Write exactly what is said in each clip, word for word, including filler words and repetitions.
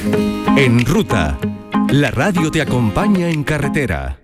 En Ruta, la radio te acompaña en carretera.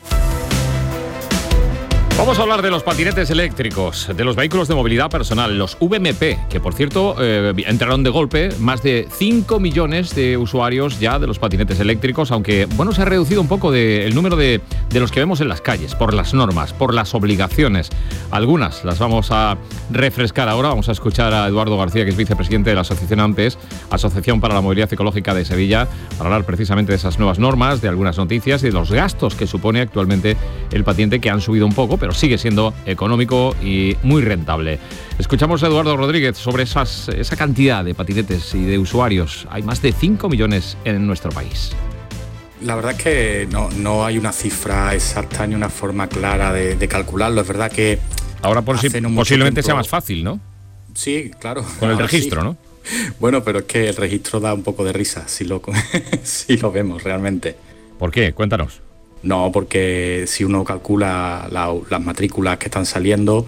Vamos a hablar de los patinetes eléctricos, de los vehículos de movilidad personal, los V M P, que por cierto eh, entraron de golpe más de cinco millones de usuarios ya de los patinetes eléctricos, aunque bueno, se ha reducido un poco de, el número de, de los que vemos en las calles, por las normas, por las obligaciones. Algunas las vamos a refrescar ahora. Vamos a escuchar a Eduardo García, que es vicepresidente de la Asociación AMPES, Asociación para la Movilidad Ecológica de Sevilla, para hablar precisamente de esas nuevas normas, de algunas noticias y de los gastos que supone actualmente el patinete, que han subido un poco, pero sigue siendo económico y muy rentable. Escuchamos a Eduardo Rodríguez sobre esas, esa cantidad de patinetes y de usuarios. Hay más de cinco millones en nuestro país. La verdad es que no, no hay una cifra exacta ni una forma clara de, de calcularlo. Es verdad que ahora por si, no posiblemente tiempo, sea más fácil, ¿no? Sí, claro. Con el registro, sí. ¿no? Bueno, pero es que el registro da un poco de risa si lo, si lo vemos realmente. ¿Por qué? Cuéntanos. No, porque si uno calcula la, las matrículas que están saliendo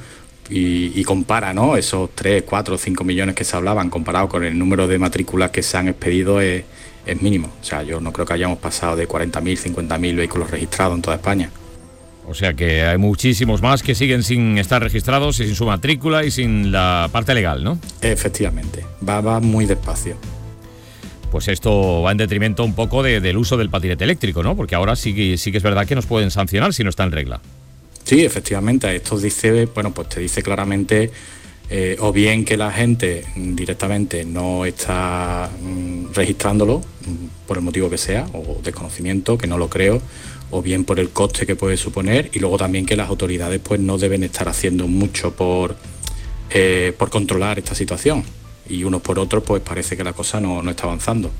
y, y compara, ¿no?, esos tres, cuatro, cinco millones que se hablaban comparado con el número de matrículas que se han expedido es, es mínimo. O sea, yo no creo que hayamos pasado de cuarenta mil, cincuenta mil vehículos registrados en toda España. O sea que hay muchísimos más que siguen sin estar registrados y sin su matrícula y sin la parte legal, ¿no? Efectivamente, va, va muy despacio. Pues esto va en detrimento un poco de, del uso del patinete eléctrico, ¿no? Porque ahora sí que, sí que es verdad que nos pueden sancionar si no está en regla. Sí, efectivamente. Esto dice, bueno, pues te dice claramente eh, o bien que la gente directamente no está mm, registrándolo mm, por el motivo que sea, o desconocimiento, que no lo creo, o bien por el coste que puede suponer, y luego también que las autoridades pues no deben estar haciendo mucho por, eh, por controlar esta situación. Y unos por otros, pues parece que la cosa no, no está avanzando.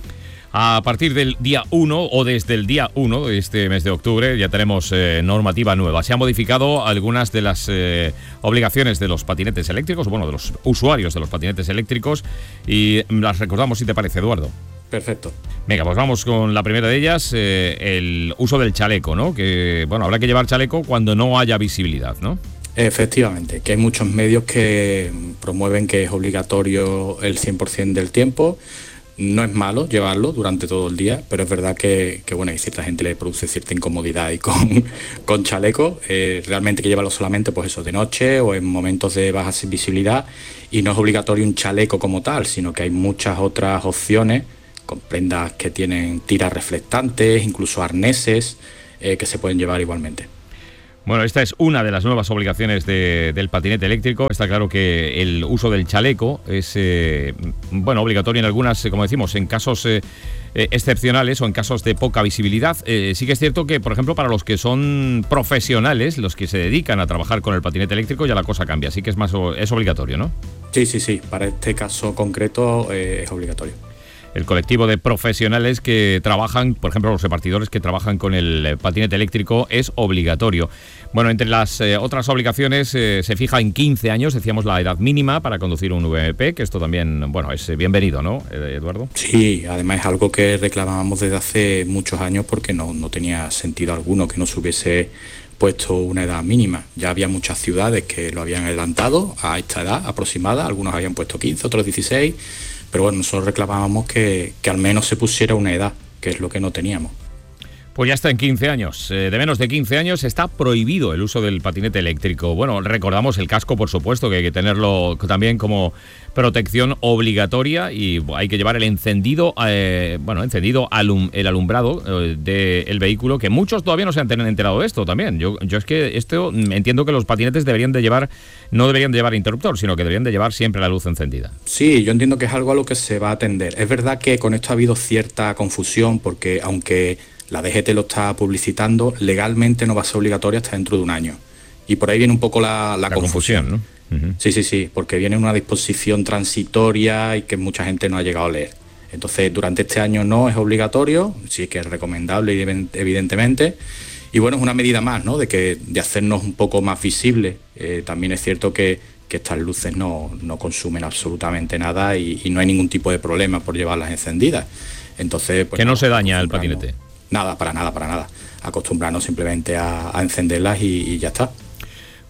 A partir del día uno o desde el día uno de este mes de octubre ya tenemos eh, normativa nueva. Se han modificado algunas de las eh, obligaciones de los patinetes eléctricos, bueno, de los usuarios de los patinetes eléctricos, y las recordamos, si te parece, Eduardo. Perfecto. Venga, pues vamos con la primera de ellas, eh, el uso del chaleco, ¿no? Que, bueno, habrá que llevar chaleco cuando no haya visibilidad, ¿no? Efectivamente, que hay muchos medios que promueven que es obligatorio el cien por ciento del tiempo. No es malo llevarlo durante todo el día, pero es verdad que, que bueno, hay cierta gente le produce cierta incomodidad y con, con chaleco. Eh, realmente hay que llevarlo solamente, pues eso, de noche o en momentos de baja visibilidad, y no es obligatorio un chaleco como tal, sino que hay muchas otras opciones, con prendas que tienen tiras reflectantes, incluso arneses eh, que se pueden llevar igualmente. Bueno, esta es una de las nuevas obligaciones de, del patinete eléctrico. Está claro que el uso del chaleco es eh, bueno, obligatorio en algunas, como decimos, en casos eh, excepcionales o en casos de poca visibilidad. Eh, sí que es cierto que, por ejemplo, para los que son profesionales, los que se dedican a trabajar con el patinete eléctrico, ya la cosa cambia. Así que es más es obligatorio, ¿no? Sí, sí, sí. Para este caso concreto eh, es obligatorio. El colectivo de profesionales que trabajan, por ejemplo, los repartidores que trabajan con el patinete eléctrico, es obligatorio. Bueno, entre las eh, otras obligaciones eh, se fija en quince años, decíamos, la edad mínima para conducir un V M P, que esto también, bueno, es bienvenido, ¿no, Eduardo? Sí, además es algo que reclamábamos desde hace muchos años porque no, no tenía sentido alguno que no se hubiese puesto una edad mínima. Ya había muchas ciudades que lo habían adelantado a esta edad aproximada, algunos habían puesto quince, otros dieciséis, pero bueno, nosotros reclamábamos que, que al menos se pusiera una edad, que es lo que no teníamos. Pues ya está en quince años. Eh, de menos de quince años está prohibido el uso del patinete eléctrico. Bueno, recordamos el casco, por supuesto, que hay que tenerlo también como protección obligatoria, y hay que llevar el encendido, eh, bueno, encendido alum, el alumbrado eh, del vehículo, que muchos todavía no se han enterado de esto también. Yo, yo es que esto entiendo que los patinetes deberían de llevar, no deberían de llevar interruptor, sino que deberían de llevar siempre la luz encendida. Sí, yo entiendo que es algo a lo que se va a atender. Es verdad que con esto ha habido cierta confusión, porque aunque la D G T lo está publicitando, legalmente no va a ser obligatorio hasta dentro de un año. Y por ahí viene un poco la, la, la confusión. confusión, ¿no? Uh-huh. Sí, sí, sí, porque viene una disposición transitoria y que mucha gente no ha llegado a leer. Entonces, durante este año no es obligatorio, sí que es recomendable, evidentemente. Y bueno, es una medida más, ¿no?, de que de hacernos un poco más visibles. Eh, también es cierto que, que estas luces no, no consumen absolutamente nada y, y no hay ningún tipo de problema por llevarlas encendidas. Entonces, pues, que no se daña el patinete. Nada, para nada, para nada. Acostumbrarnos simplemente a, a encenderlas y, y ya está.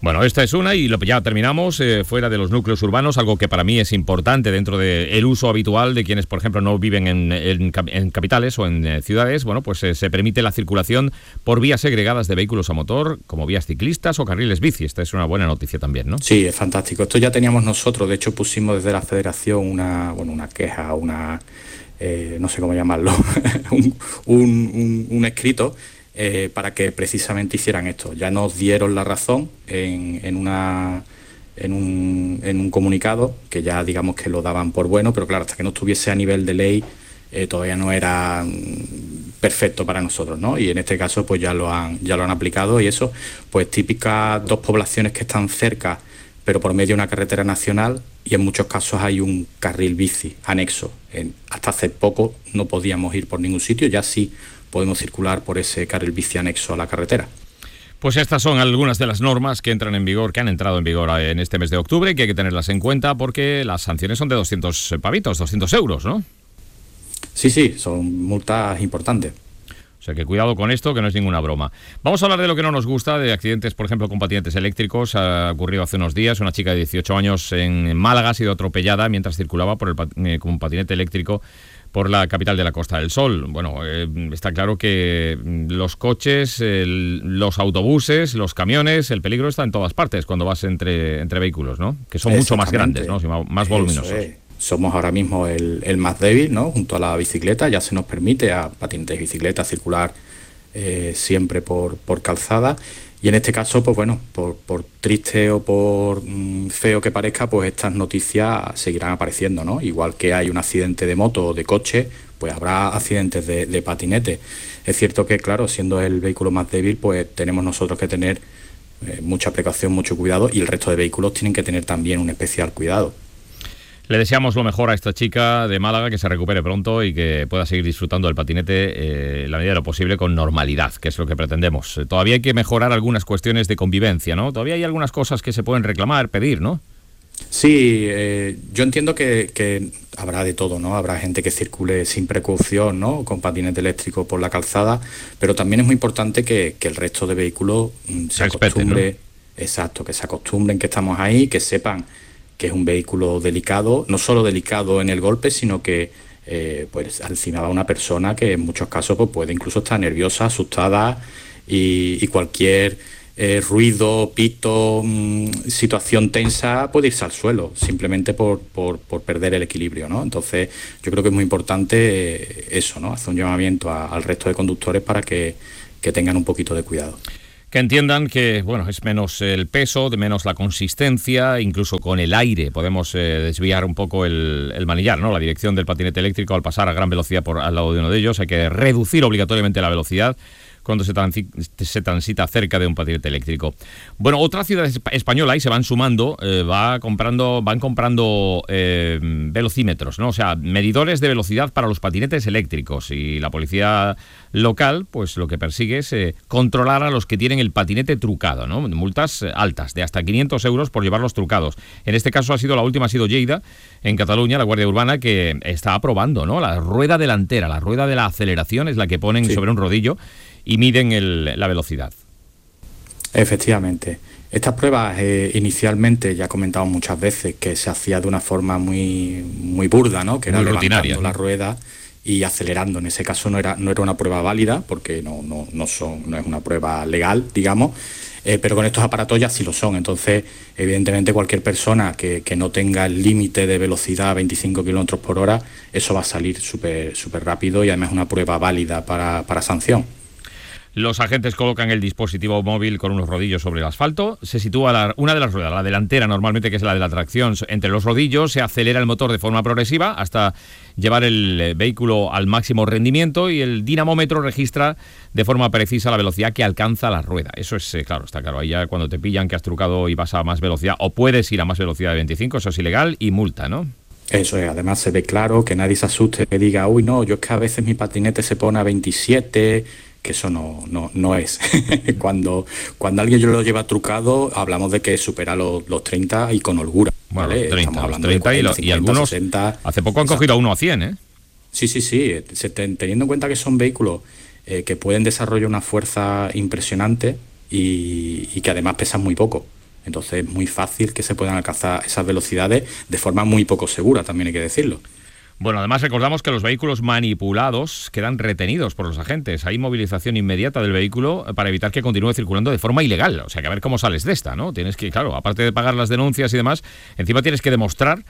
Bueno, esta es una y lo, ya terminamos, eh, fuera de los núcleos urbanos, algo que para mí es importante dentro del uso habitual de quienes, por ejemplo, no viven en, en, en capitales o en eh, ciudades. Bueno, pues eh, se permite la circulación por vías segregadas de vehículos a motor, como vías ciclistas o carriles bici. Esta es una buena noticia también, ¿no? Sí, es fantástico. Esto ya teníamos nosotros, de hecho pusimos desde la Federación una, bueno, una queja, una, eh, no sé cómo llamarlo, un, un, un, un escrito, Eh, para que precisamente hicieran esto. Ya nos dieron la razón en, en, una, en, un, en un comunicado, que ya digamos que lo daban por bueno, pero claro, hasta que no estuviese a nivel de ley eh, todavía no era perfecto para nosotros, ¿no? Y en este caso pues ya lo han, ya lo han aplicado, y eso, pues típicas dos poblaciones que están cerca, pero por medio de una carretera nacional, y en muchos casos hay un carril bici anexo. En, hasta hace poco no podíamos ir por ningún sitio, ya sí podemos circular por ese carril bici anexo a la carretera. Pues estas son algunas de las normas que entran en vigor, que han entrado en vigor en este mes de octubre, que hay que tenerlas en cuenta porque las sanciones son de doscientos pavitos, doscientos euros, ¿no? Sí, sí, son multas importantes. O sea que cuidado con esto, que no es ninguna broma. Vamos a hablar de lo que no nos gusta, de accidentes, por ejemplo, con patinetes eléctricos. Ha ocurrido hace unos días, una chica de dieciocho años en Málaga ha sido atropellada mientras circulaba por el, eh, con un patinete eléctrico por la capital de la Costa del Sol. Bueno, eh, está claro que los coches, el, los autobuses, los camiones, el peligro está en todas partes cuando vas entre, entre vehículos, ¿no? Que son mucho más grandes, ¿no? Más voluminosos. Es. Somos ahora mismo el, el más débil, ¿no? Junto a la bicicleta, ya se nos permite a patinetes y bicicletas circular eh, siempre por, por calzada. Y en este caso, pues bueno, por, por triste o por mmm, feo que parezca, pues estas noticias seguirán apareciendo, ¿no? Igual que hay un accidente de moto o de coche, pues habrá accidentes de, de patinete. Es cierto que, claro, siendo el vehículo más débil, pues tenemos nosotros que tener eh, mucha precaución, mucho cuidado, y el resto de vehículos tienen que tener también un especial cuidado. Le deseamos lo mejor a esta chica de Málaga, que se recupere pronto y que pueda seguir disfrutando del patinete eh, en la medida de lo posible con normalidad, que es lo que pretendemos. Todavía hay que mejorar algunas cuestiones de convivencia, ¿no? Todavía hay algunas cosas que se pueden reclamar, pedir, ¿no? Sí, eh, yo entiendo que, que habrá de todo, ¿no? Habrá gente que circule sin precaución, ¿no? Con patinete eléctrico por la calzada, pero también es muy importante que, que el resto de vehículos mm, se acostumbre, ¿no? Exacto, que se acostumbren que estamos ahí, que sepan que es un vehículo delicado, no solo delicado en el golpe, sino que eh, pues encima va una persona que en muchos casos pues, puede incluso estar nerviosa, asustada, y, y cualquier eh, ruido, pito, mmm, situación tensa puede irse al suelo, simplemente por, por, por perder el equilibrio, ¿no? Entonces yo creo que es muy importante eh, eso, ¿no? Hacer un llamamiento a, al resto de conductores para que, que tengan un poquito de cuidado. Que entiendan que, bueno, es menos el peso, de menos la consistencia, incluso con el aire podemos eh, desviar un poco el, el manillar, ¿no? La dirección del patinete eléctrico al pasar a gran velocidad por al lado de uno de ellos. Hay que reducir obligatoriamente la velocidad cuando se, transi se transita cerca de un patinete eléctrico. Bueno, otras ciudades españolas, y se van sumando, eh, va comprando, van comprando eh, velocímetros, ¿no? O sea, medidores de velocidad para los patinetes eléctricos, y la policía local, pues lo que persigue es eh, controlar a los que tienen el patinete trucado, ¿no? Multas altas, de hasta quinientos euros por llevarlos trucados. En este caso ha sido, la última ha sido Lleida, en Cataluña, la Guardia Urbana, que está aprobando, ¿no? La rueda delantera, la rueda de la aceleración es la que ponen sí. sobre un rodillo y miden el, la velocidad. Efectivamente. Estas pruebas eh, inicialmente, ya he comentado muchas veces, que se hacía de una forma muy, muy burda, ¿no? Que era levantando la rueda y acelerando. En ese caso no era, no era una prueba válida, porque no, no, no, son, no es una prueba legal, digamos, eh, pero con estos aparatos ya sí lo son. Entonces, evidentemente, cualquier persona que, que no tenga el límite de velocidad a veinticinco kilómetros por hora, eso va a salir súper súper rápido, y además es una prueba válida para, para sanción. Los agentes colocan el dispositivo móvil con unos rodillos sobre el asfalto, se sitúa la, una de las ruedas, la delantera normalmente, que es la de la tracción, entre los rodillos, se acelera el motor de forma progresiva hasta llevar el vehículo al máximo rendimiento, y el dinamómetro registra de forma precisa la velocidad que alcanza la rueda. Eso es, eh, claro, está claro, ahí ya cuando te pillan que has trucado y vas a más velocidad, o puedes ir a más velocidad de veinticinco, eso es ilegal y multa, ¿no? Eso es, además se ve claro, que nadie se asuste, que diga, uy, no, yo es que a veces mi patinete se pone a veintisiete... que eso no, no, no es. cuando, cuando alguien lo lleva trucado, hablamos de que supera los, los treinta y con holgura. Bueno, ¿vale? treinta, Estamos hablando treinta de cuarenta, y, y algunos sesenta. Hace poco han Exacto. cogido a uno a cien, ¿eh? Sí, sí, sí. Teniendo en cuenta que son vehículos eh, que pueden desarrollar una fuerza impresionante y, y que además pesan muy poco. Entonces es muy fácil que se puedan alcanzar esas velocidades de forma muy poco segura, también hay que decirlo. Bueno, además recordamos que los vehículos manipulados quedan retenidos por los agentes. Hay movilización inmediata del vehículo para evitar que continúe circulando de forma ilegal. O sea, que a ver cómo sales de esta, ¿no? Tienes que, claro, aparte de pagar las denuncias y demás, encima tienes que demostrar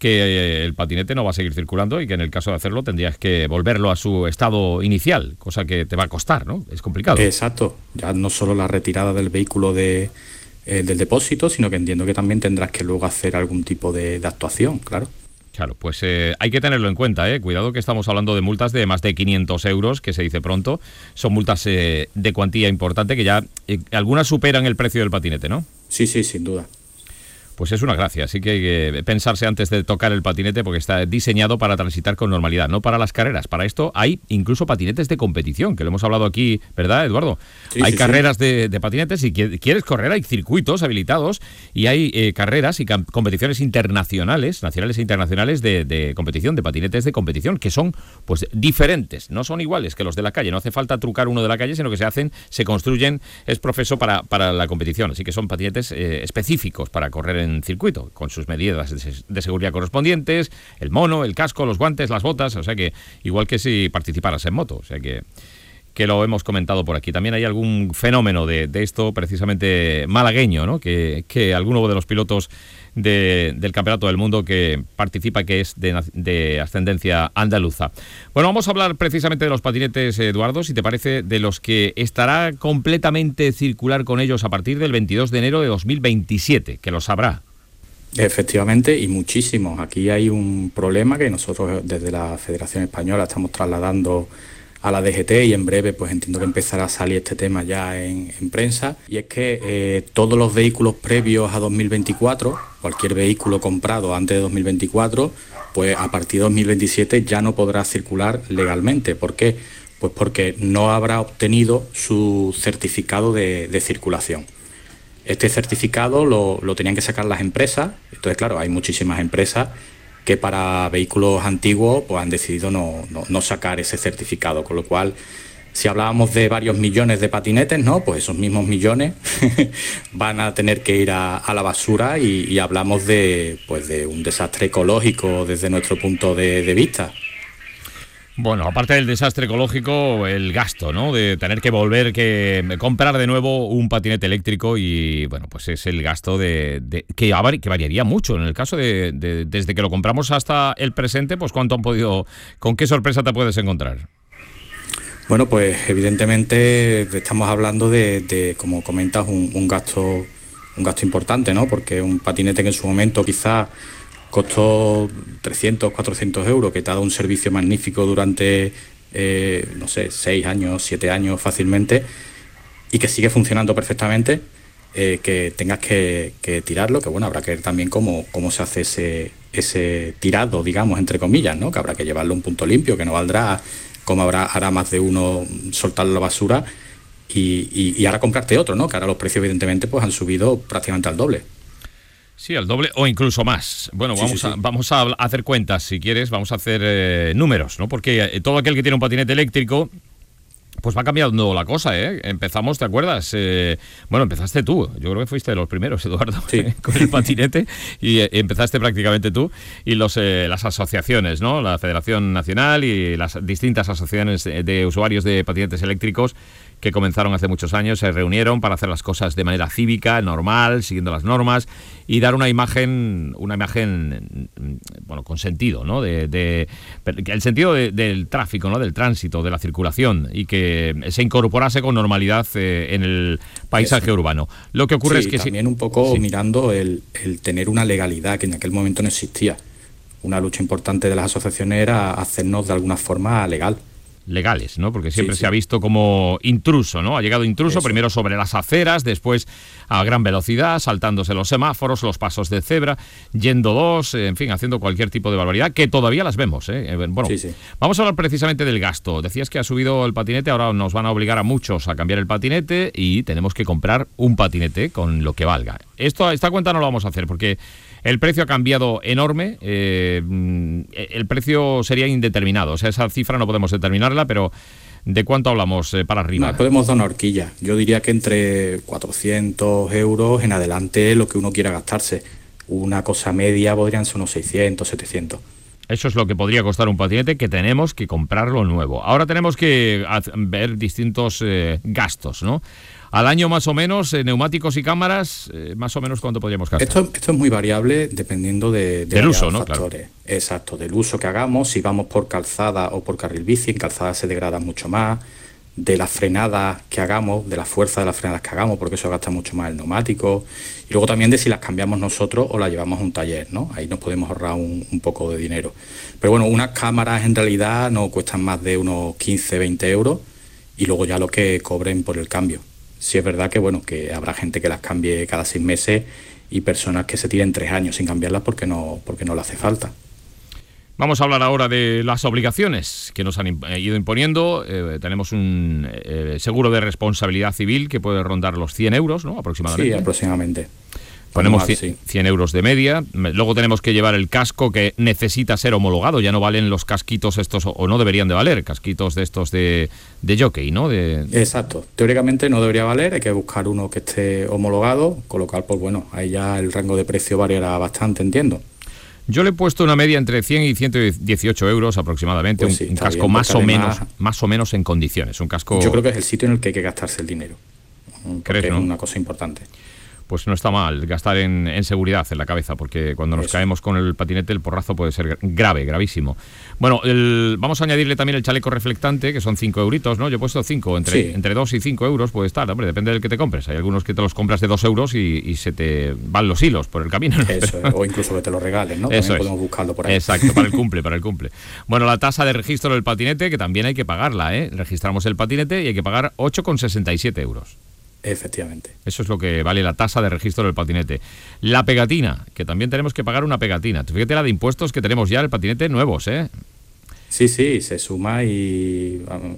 que el patinete no va a seguir circulando y que en el caso de hacerlo tendrías que volverlo a su estado inicial, cosa que te va a costar, ¿no? Es complicado. Exacto. Ya no solo la retirada del vehículo de, eh, del depósito, sino que entiendo que también tendrás que luego hacer algún tipo de, de actuación, claro. Claro, pues eh, hay que tenerlo en cuenta, ¿eh? Cuidado que estamos hablando de multas de más de quinientos euros, que se dice pronto. Son multas eh, de cuantía importante que ya eh, algunas superan el precio del patinete, ¿no? Sí, sí, sin duda. Pues es una gracia, así que hay que pensarse antes de tocar el patinete porque está diseñado para transitar con normalidad, no para las carreras. Para esto hay incluso patinetes de competición, que lo hemos hablado aquí, ¿verdad, Eduardo? Sí, hay sí, carreras sí. De, de patinetes, si quieres correr hay circuitos habilitados y hay eh, carreras y competiciones internacionales, nacionales e internacionales de, de competición, de patinetes de competición, que son pues diferentes, no son iguales que los de la calle, no hace falta trucar uno de la calle, sino que se hacen, se construyen, es profeso para, para la competición, así que son patinetes eh, específicos para correr en circuito, con sus medidas de seguridad correspondientes, el mono, el casco, los guantes, las botas, o sea que igual que si participaras en moto, o sea que que lo hemos comentado por aquí. También hay algún fenómeno de, de esto precisamente malagueño, ¿no? Que, que alguno de los pilotos de, del Campeonato del Mundo que participa, que es de, de ascendencia andaluza. Bueno, vamos a hablar precisamente de los patinetes, Eduardo, si te parece, de los que estará completamente circular con ellos a partir del veintidós de enero de dos mil veintisiete, que lo sabrá. Efectivamente, y muchísimos. Aquí hay un problema que nosotros desde la Federación Española estamos trasladando a la D G T y en breve pues entiendo que empezará a salir este tema ya en, en prensa, y es que eh, todos los vehículos previos a dos mil veinticuatro, cualquier vehículo comprado antes de dos mil veinticuatro, pues a partir de dos mil veintisiete ya no podrá circular legalmente. ¿Por qué? Pues porque no habrá obtenido su certificado de, de circulación. Este certificado lo, lo tenían que sacar las empresas, entonces claro, hay muchísimas empresas que para vehículos antiguos pues han decidido no, no, no sacar ese certificado, con lo cual si hablábamos de varios millones de patinetes, ¿no? Pues esos mismos millones van a tener que ir a, a la basura y, y hablamos de, pues de un desastre ecológico desde nuestro punto de, de vista. Bueno, aparte del desastre ecológico, el gasto, ¿no? De tener que volver, que comprar de nuevo un patinete eléctrico y, bueno, pues es el gasto de, de que, que variaría mucho. En el caso de, de, desde que lo compramos hasta el presente, pues ¿cuánto han podido, con qué sorpresa te puedes encontrar? Bueno, pues evidentemente estamos hablando de, de como comentas, un, un gasto, un gasto importante, ¿no? Porque un patinete que en su momento quizás costó trescientos, cuatrocientos euros, que te ha dado un servicio magnífico durante, eh, no sé, seis años, siete años fácilmente, y que sigue funcionando perfectamente, eh, que tengas que, que tirarlo, que bueno, habrá que ver también cómo, cómo se hace ese, ese tirado, digamos, entre comillas, ¿no? Que habrá que llevarlo a un punto limpio, que no valdrá, como habrá, hará más de uno soltarlo a la basura y, y, y ahora comprarte otro, ¿no? Que ahora los precios evidentemente pues han subido prácticamente al doble. Sí, al doble o incluso más. Bueno, sí, vamos, sí, sí. A, vamos a hacer cuentas, si quieres, vamos a hacer eh, números, ¿no? Porque eh, todo aquel que tiene un patinete eléctrico, pues va cambiando la cosa, ¿eh? Empezamos, ¿te acuerdas? Eh, bueno, empezaste tú, yo creo que fuiste de los primeros, Eduardo, sí. ¿eh? Con el patinete, y eh, empezaste prácticamente tú, y los eh, las asociaciones, ¿no? La Federación Nacional y las distintas asociaciones de, de usuarios de patinetes eléctricos que comenzaron hace muchos años, se reunieron para hacer las cosas de manera cívica, normal, siguiendo las normas y dar una imagen, una imagen, bueno, con sentido, ¿no? De, de el sentido de, del tráfico, ¿no? Del tránsito, de la circulación, y que se incorporase con normalidad eh, en el paisaje Eso. urbano. Lo que ocurre sí, es que también si... un poco sí. mirando el, el tener una legalidad que en aquel momento no existía. Una lucha importante de las asociaciones era hacernos de alguna forma legal. legales, ¿no? Porque siempre sí, se sí. ha visto como intruso, ¿no? Ha llegado intruso Eso. primero sobre las aceras, después a gran velocidad, saltándose los semáforos, los pasos de cebra, yendo dos, en fin, haciendo cualquier tipo de barbaridad, que todavía las vemos, ¿eh? Bueno, sí, sí. Vamos a hablar precisamente del gasto. Decías que ha subido el patinete, ahora nos van a obligar a muchos a cambiar el patinete y tenemos que comprar un patinete con lo que valga. Esto, esta cuenta no lo vamos a hacer porque el precio ha cambiado enorme, eh, el precio sería indeterminado, o sea, esa cifra no podemos determinarla, pero ¿De cuánto hablamos eh, para arriba? No, podemos dar una horquilla. Yo diría que entre cuatrocientos euros en adelante lo que uno quiera gastarse. Una cosa media podrían ser unos seiscientos, setecientos. Eso es lo que podría costar un patinete, que tenemos que comprarlo nuevo. Ahora tenemos que ver distintos eh, gastos, ¿no? Al año más o menos, eh, neumáticos y cámaras, eh, más o menos ¿cuánto podríamos gastar? Esto, esto es muy variable dependiendo de, de del uso, ¿no? factores. Claro. Exacto, del uso que hagamos, si vamos por calzada o por carril bici, en calzada se degrada mucho más, de las frenadas que hagamos, de la fuerza de las frenadas que hagamos, porque eso gasta mucho más el neumático, y luego también de si las cambiamos nosotros o las llevamos a un taller, ¿no? Ahí nos podemos ahorrar un, un poco de dinero. Pero bueno, unas cámaras en realidad no cuestan más de unos quince, veinte euros, y luego ya lo que cobren por el cambio. Sí es verdad que bueno, que habrá gente que las cambie cada seis meses y personas que se tiren tres años sin cambiarlas porque no, porque no le hace falta. Vamos a hablar ahora de las obligaciones que nos han ido imponiendo. Eh, tenemos un eh, seguro de responsabilidad civil que puede rondar los cien euros, ¿no? Aproximadamente. Sí, aproximadamente. Ponemos cien euros de media. Luego tenemos que llevar el casco, que necesita ser homologado. Ya no valen los casquitos estos, o no deberían de valer, casquitos de estos de, de jockey, ¿no? De... Exacto. Teóricamente no debería valer, hay que buscar uno que esté homologado, con lo cual, pues bueno, ahí ya el rango de precio variará bastante, entiendo. Yo le he puesto una media entre cien y ciento dieciocho euros aproximadamente, pues sí, un, un casco bien, más o menos más o menos en condiciones. Un casco. Yo creo que es el sitio en el que hay que gastarse el dinero. ¿Crees, es no? una cosa importante. Pues no está mal gastar en, en seguridad, en la cabeza, porque cuando nos Eso. caemos con el patinete el porrazo puede ser grave, gravísimo. Bueno, el, vamos a añadirle también el chaleco reflectante, que son cinco euritos, ¿no? Yo he puesto cinco, entre, sí. entre dos y cinco euros puede estar, hombre, depende del que te compres. Hay algunos que te los compras de dos euros y, y se te van los hilos por el camino, ¿no? Eso, o incluso que te lo regalen, ¿no? También Eso podemos es. buscarlo por ahí. Exacto, para el cumple, para el cumple. Bueno, la tasa de registro del patinete, que también hay que pagarla, ¿eh? Registramos el patinete y hay que pagar ocho con sesenta y siete euros. Efectivamente. Eso es lo que vale la tasa de registro del patinete. La pegatina, que también tenemos que pagar una pegatina. Fíjate la de impuestos que tenemos ya el patinete nuevos, ¿eh? Sí, sí, se suma y bueno,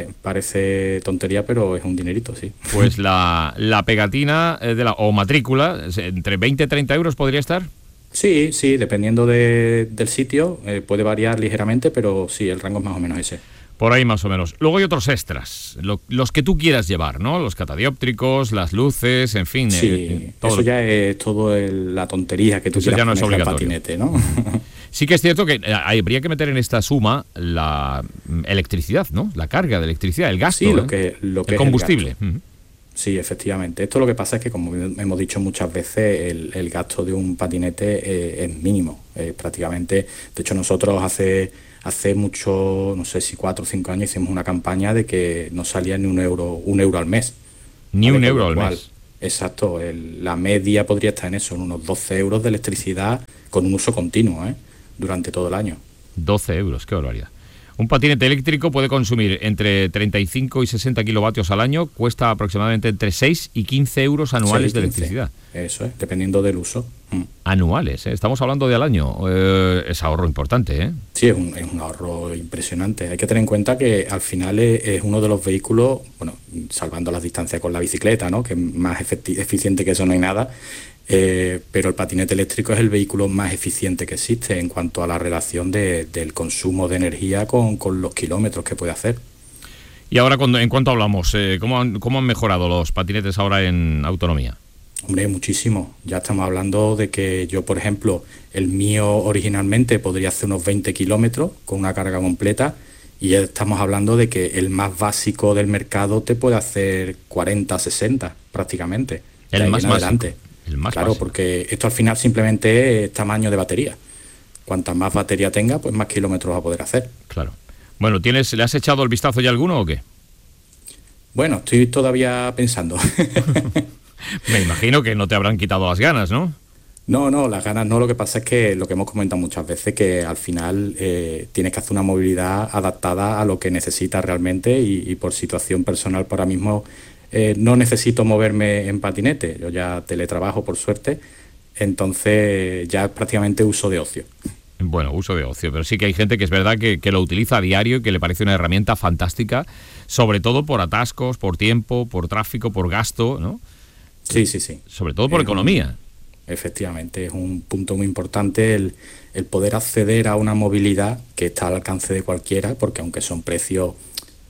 parece tontería, pero es un dinerito, sí. Pues la, la pegatina de la, o matrícula, entre veinte y treinta euros podría estar. Sí, sí, dependiendo de, del sitio, eh, puede variar ligeramente, pero sí, el rango es más o menos ese. Por ahí más o menos. Luego hay otros extras, lo, los que tú quieras llevar, ¿no? Los catadióptricos, las luces, en fin. Sí, eh, todo. Eso ya es todo el, la tontería que tú eso quieras ya no es poner obligatorio. al patinete, ¿no? Sí que es cierto que habría que meter en esta suma la electricidad, ¿no? La carga de electricidad, el gasto, sí, lo ¿eh? que, lo que el es combustible. El gasto. Sí, efectivamente. Esto lo que pasa es que, como hemos dicho muchas veces, el, el gasto de un patinete eh, es mínimo. Eh, prácticamente, de hecho, nosotros hace... Hace mucho, no sé si cuatro o cinco años, hicimos una campaña de que no salía ni un euro, un euro al mes. Ni un euro al mes. Exacto, el, la media podría estar en eso, en unos doce euros de electricidad con un uso continuo, ¿eh? Durante todo el año. doce euros, qué barbaridad. Un patinete eléctrico puede consumir entre treinta y cinco y sesenta kilovatios al año, cuesta aproximadamente entre seis y quince euros anuales de electricidad. Eso es, dependiendo del uso. Mm. Anuales, ¿eh? Estamos hablando de al año. Eh, es ahorro importante, ¿eh? Sí, es un, es un ahorro impresionante. Hay que tener en cuenta que al final es, es uno de los vehículos, bueno, salvando las distancias con la bicicleta, ¿no? Que es más efecti- eficiente que eso no hay nada. Eh, pero el patinete eléctrico es el vehículo más eficiente que existe en cuanto a la relación de, del consumo de energía con, con los kilómetros que puede hacer. Y ahora, cuando, ¿en cuánto hablamos? Eh, ¿cómo, han, ¿Cómo han mejorado los patinetes ahora en autonomía? Hombre, muchísimo. Ya estamos hablando de que yo, por ejemplo, el mío originalmente podría hacer unos veinte kilómetros con una carga completa, y ya estamos hablando de que el más básico del mercado te puede hacer cuarenta, sesenta prácticamente. El más básico. Adelante. El más claro, básico. Porque esto al final simplemente es tamaño de batería. Cuanta más batería tenga, pues más kilómetros va a poder hacer. Claro. Bueno, ¿tienes, ¿le has echado el vistazo ya alguno o qué? Bueno, estoy todavía pensando. Me imagino que no te habrán quitado las ganas, ¿no? No, no, las ganas no. Lo que pasa es que lo que hemos comentado muchas veces, que al final eh, tienes que hacer una movilidad adaptada a lo que necesitas realmente, y, y por situación personal, para mismo eh, no necesito moverme en patinete. Yo ya teletrabajo, por suerte, entonces ya es prácticamente uso de ocio. Bueno, uso de ocio, pero sí que hay gente que es verdad que, que lo utiliza a diario y que le parece una herramienta fantástica, sobre todo por atascos, por tiempo, por tráfico, por gasto, ¿no? Sí, sí, sí. Sobre todo por es economía. Un, efectivamente, es un punto muy importante el, el poder acceder a una movilidad que está al alcance de cualquiera, porque aunque son precios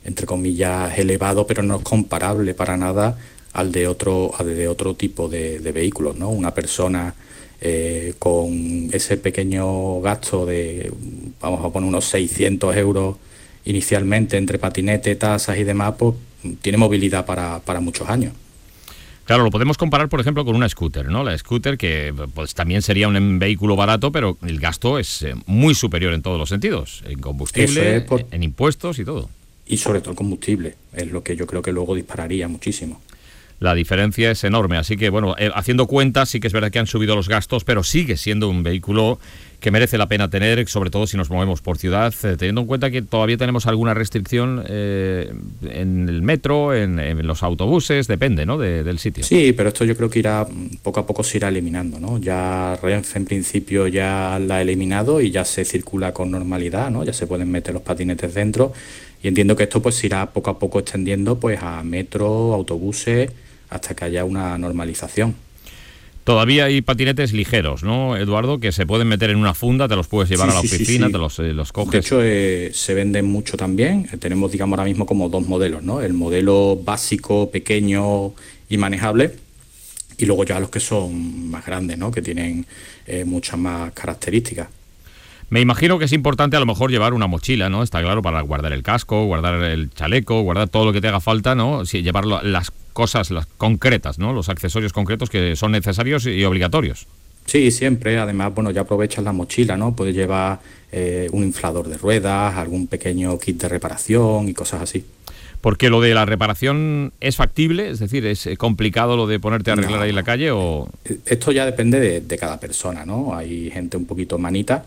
entre comillas, elevado, pero no es comparable para nada al de otro, al de otro tipo de, de vehículos, ¿no? Una persona eh, con ese pequeño gasto de, vamos a poner unos seiscientos euros inicialmente entre patinete, tasas y demás, pues tiene movilidad para, para muchos años. Claro, lo podemos comparar, por ejemplo, con una scooter, ¿no? La scooter que pues también sería un vehículo barato, pero el gasto es eh, muy superior en todos los sentidos, en combustible, por... en impuestos y todo. Y sobre todo el combustible, es lo que yo creo que luego dispararía muchísimo. La diferencia es enorme, así que bueno, eh, haciendo cuentas sí que es verdad que han subido los gastos, pero sigue siendo un vehículo que merece la pena tener, sobre todo si nos movemos por ciudad, eh, teniendo en cuenta que todavía tenemos alguna restricción eh, en el metro, en, en los autobuses, depende, ¿no?, de, del sitio. Sí, pero esto yo creo que irá, poco a poco se irá eliminando, ¿no? Ya Renfe en principio ya la ha eliminado y ya se circula con normalidad, ¿no? Ya se pueden meter los patinetes dentro y entiendo que esto pues se irá poco a poco extendiendo pues a metro, autobuses, hasta que haya una normalización. Todavía hay patinetes ligeros, ¿no, Eduardo? Que se pueden meter en una funda, te los puedes llevar sí, a la sí, oficina, sí, sí. te los, eh, los coges. De hecho, eh, se venden mucho también. Eh, tenemos, digamos, ahora mismo como dos modelos, ¿no? El modelo básico, pequeño y manejable, y luego ya los que son más grandes, ¿no? Que tienen eh, muchas más características. Me imagino que es importante a lo mejor llevar una mochila, ¿no? Está claro, para guardar el casco, guardar el chaleco, guardar todo lo que te haga falta, ¿no? Sí, llevar las cosas las concretas, ¿no? Los accesorios concretos que son necesarios y obligatorios. Sí, siempre. Además, bueno, ya aprovechas la mochila, ¿no? Puedes llevar eh, un inflador de ruedas, algún pequeño kit de reparación y cosas así. Porque lo de la reparación es factible, es decir, ¿es complicado lo de ponerte a arreglar no, ahí en la calle o...? Esto ya depende de, de cada persona, ¿no? Hay gente un poquito manita.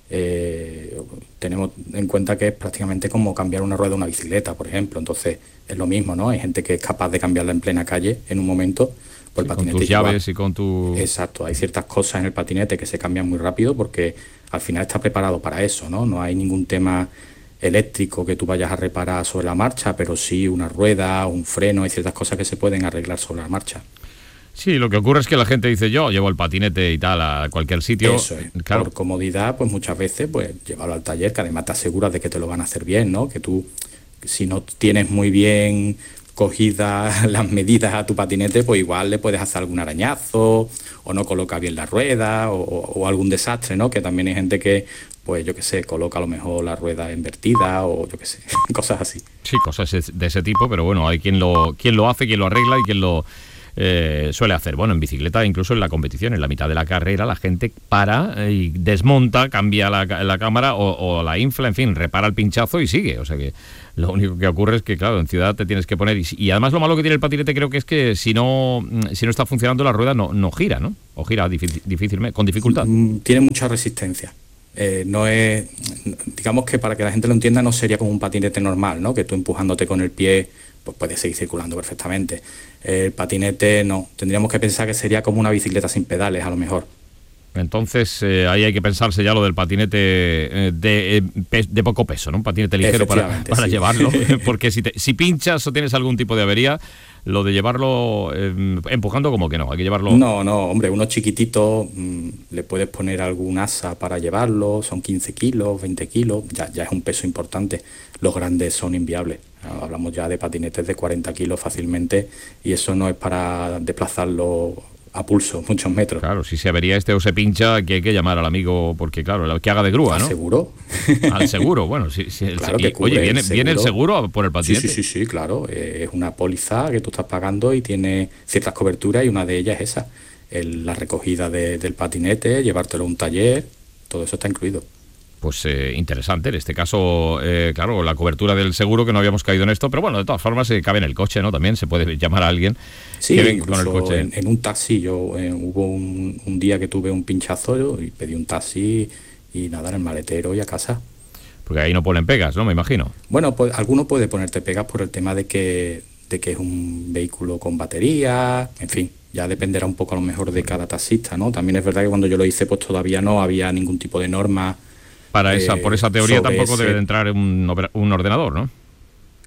Eh, tenemos en cuenta que es prácticamente como cambiar una rueda de una bicicleta, por ejemplo. Entonces es lo mismo, ¿no? Hay gente que es capaz de cambiarla en plena calle en un momento. Pues sí, el patinete con tus igual. Llaves y con tu... Exacto, hay ciertas cosas en el patinete que se cambian muy rápido porque al final está preparado para eso, ¿no? No hay ningún tema eléctrico que tú vayas a reparar sobre la marcha, pero sí una rueda, un freno, hay ciertas cosas que se pueden arreglar sobre la marcha. Sí, lo que ocurre es que la gente dice, yo llevo el patinete y tal a cualquier sitio. Eso es. Claro. Por comodidad, pues muchas veces, pues llévalo al taller, que además te aseguras de que te lo van a hacer bien, ¿no? Que tú, si no tienes muy bien cogidas las medidas a tu patinete, pues igual le puedes hacer algún arañazo, o no coloca bien la rueda, o, o algún desastre, ¿no? Que también hay gente que, pues yo qué sé, coloca a lo mejor la rueda invertida, o yo qué sé, cosas así. Sí, cosas de ese tipo, pero bueno, hay quien lo, quien lo hace, quien lo arregla y quien lo... Eh, suele hacer. Bueno, en bicicleta, incluso en la competición, en la mitad de la carrera, la gente para y desmonta, cambia la, la cámara o, o la infla, en fin, repara el pinchazo y sigue. O sea que lo único que ocurre es que, claro, en ciudad te tienes que poner... Y, y además lo malo que tiene el patinete creo que es que si no si no está funcionando la rueda no, no gira, ¿no? O gira difícil, difícilmente, con dificultad. Tiene mucha resistencia. Eh, no es... Digamos que para que la gente lo entienda no sería como un patinete normal, ¿no? Que tú empujándote con el pie pues puedes seguir circulando perfectamente. El patinete no, tendríamos que pensar que sería como una bicicleta sin pedales a lo mejor. Entonces eh, ahí hay que pensarse ya lo del patinete eh, de, eh, de poco peso, ¿no? Un patinete ligero para, para sí. llevarlo, porque si, te, si pinchas o tienes algún tipo de avería, lo de llevarlo eh, empujando como que no, hay que llevarlo... No, no, hombre, uno chiquitito, mmm, le puedes poner algún asa para llevarlo, son quince kilos, veinte kilos, ya, ya es un peso importante. Los grandes son inviables. Hablamos ya de patinetes de cuarenta kilos fácilmente y eso no es para desplazarlo a pulso, muchos metros. Claro, si se avería este o se pincha, que hay que llamar al amigo, porque claro, el que haga de grúa, ¿no? ¿Al seguro? Al seguro, bueno, sí, sí el, claro y, que cubre oye, ¿viene el viene el seguro por el patinete? Sí, sí, sí, sí, claro, es una póliza que tú estás pagando y tiene ciertas coberturas y una de ellas es esa, el, la recogida de, del patinete, llevártelo a un taller, todo eso está incluido. Pues eh, interesante, en este caso, eh, claro, la cobertura del seguro, que no habíamos caído en esto, pero bueno, de todas formas se eh, cabe en el coche, ¿no? También se puede llamar a alguien sí, que venga con el coche. En, en un taxi, yo eh, hubo un, un día que tuve un pinchazo y pedí un taxi y nada, en el maletero y a casa. Porque ahí no ponen pegas, ¿no? Me imagino. Bueno, pues alguno puede ponerte pegas por el tema de que, de que es un vehículo con batería, en fin. Ya dependerá un poco a lo mejor de cada taxista, ¿no? También es verdad que cuando yo lo hice, pues todavía no había ningún tipo de norma. Para esa, eh, por esa teoría tampoco ese... debe de entrar un, un ordenador, ¿no?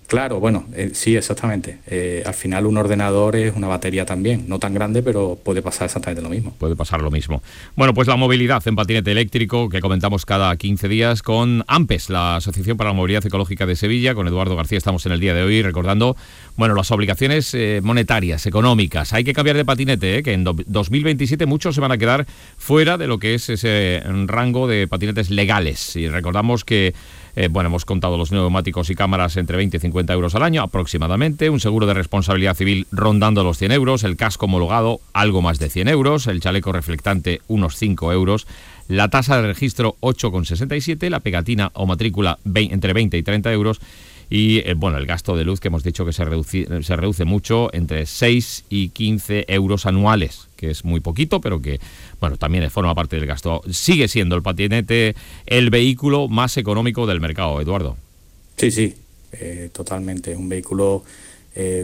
Claro, bueno, eh, sí, exactamente. Eh, al final un ordenador es una batería también, no tan grande, pero puede pasar exactamente lo mismo. Puede pasar lo mismo. Bueno, pues la movilidad en patinete eléctrico que comentamos cada quince días con AMPES, la Asociación para la Movilidad Ecológica de Sevilla. Con Eduardo García estamos en el día de hoy recordando, bueno, las obligaciones eh, monetarias, económicas. Hay que cambiar de patinete, ¿eh? que en do- dos mil veintisiete muchos se van a quedar fuera de lo que es ese rango de patinetes legales. Y recordamos que Eh, bueno, hemos contado los neumáticos y cámaras entre veinte y cincuenta euros al año aproximadamente, un seguro de responsabilidad civil rondando los cien euros, el casco homologado algo más de cien euros, el chaleco reflectante unos cinco euros, la tasa de registro ocho coma sesenta y siete, la pegatina o matrícula veinte, entre veinte y treinta euros y eh, bueno, el gasto de luz que hemos dicho que se reduce, se reduce mucho entre seis y quince euros anuales, que es muy poquito, pero que bueno, también forma parte del gasto. Sigue siendo el patinete el vehículo más económico del mercado, Eduardo. Sí, sí, eh, totalmente. Es un vehículo eh,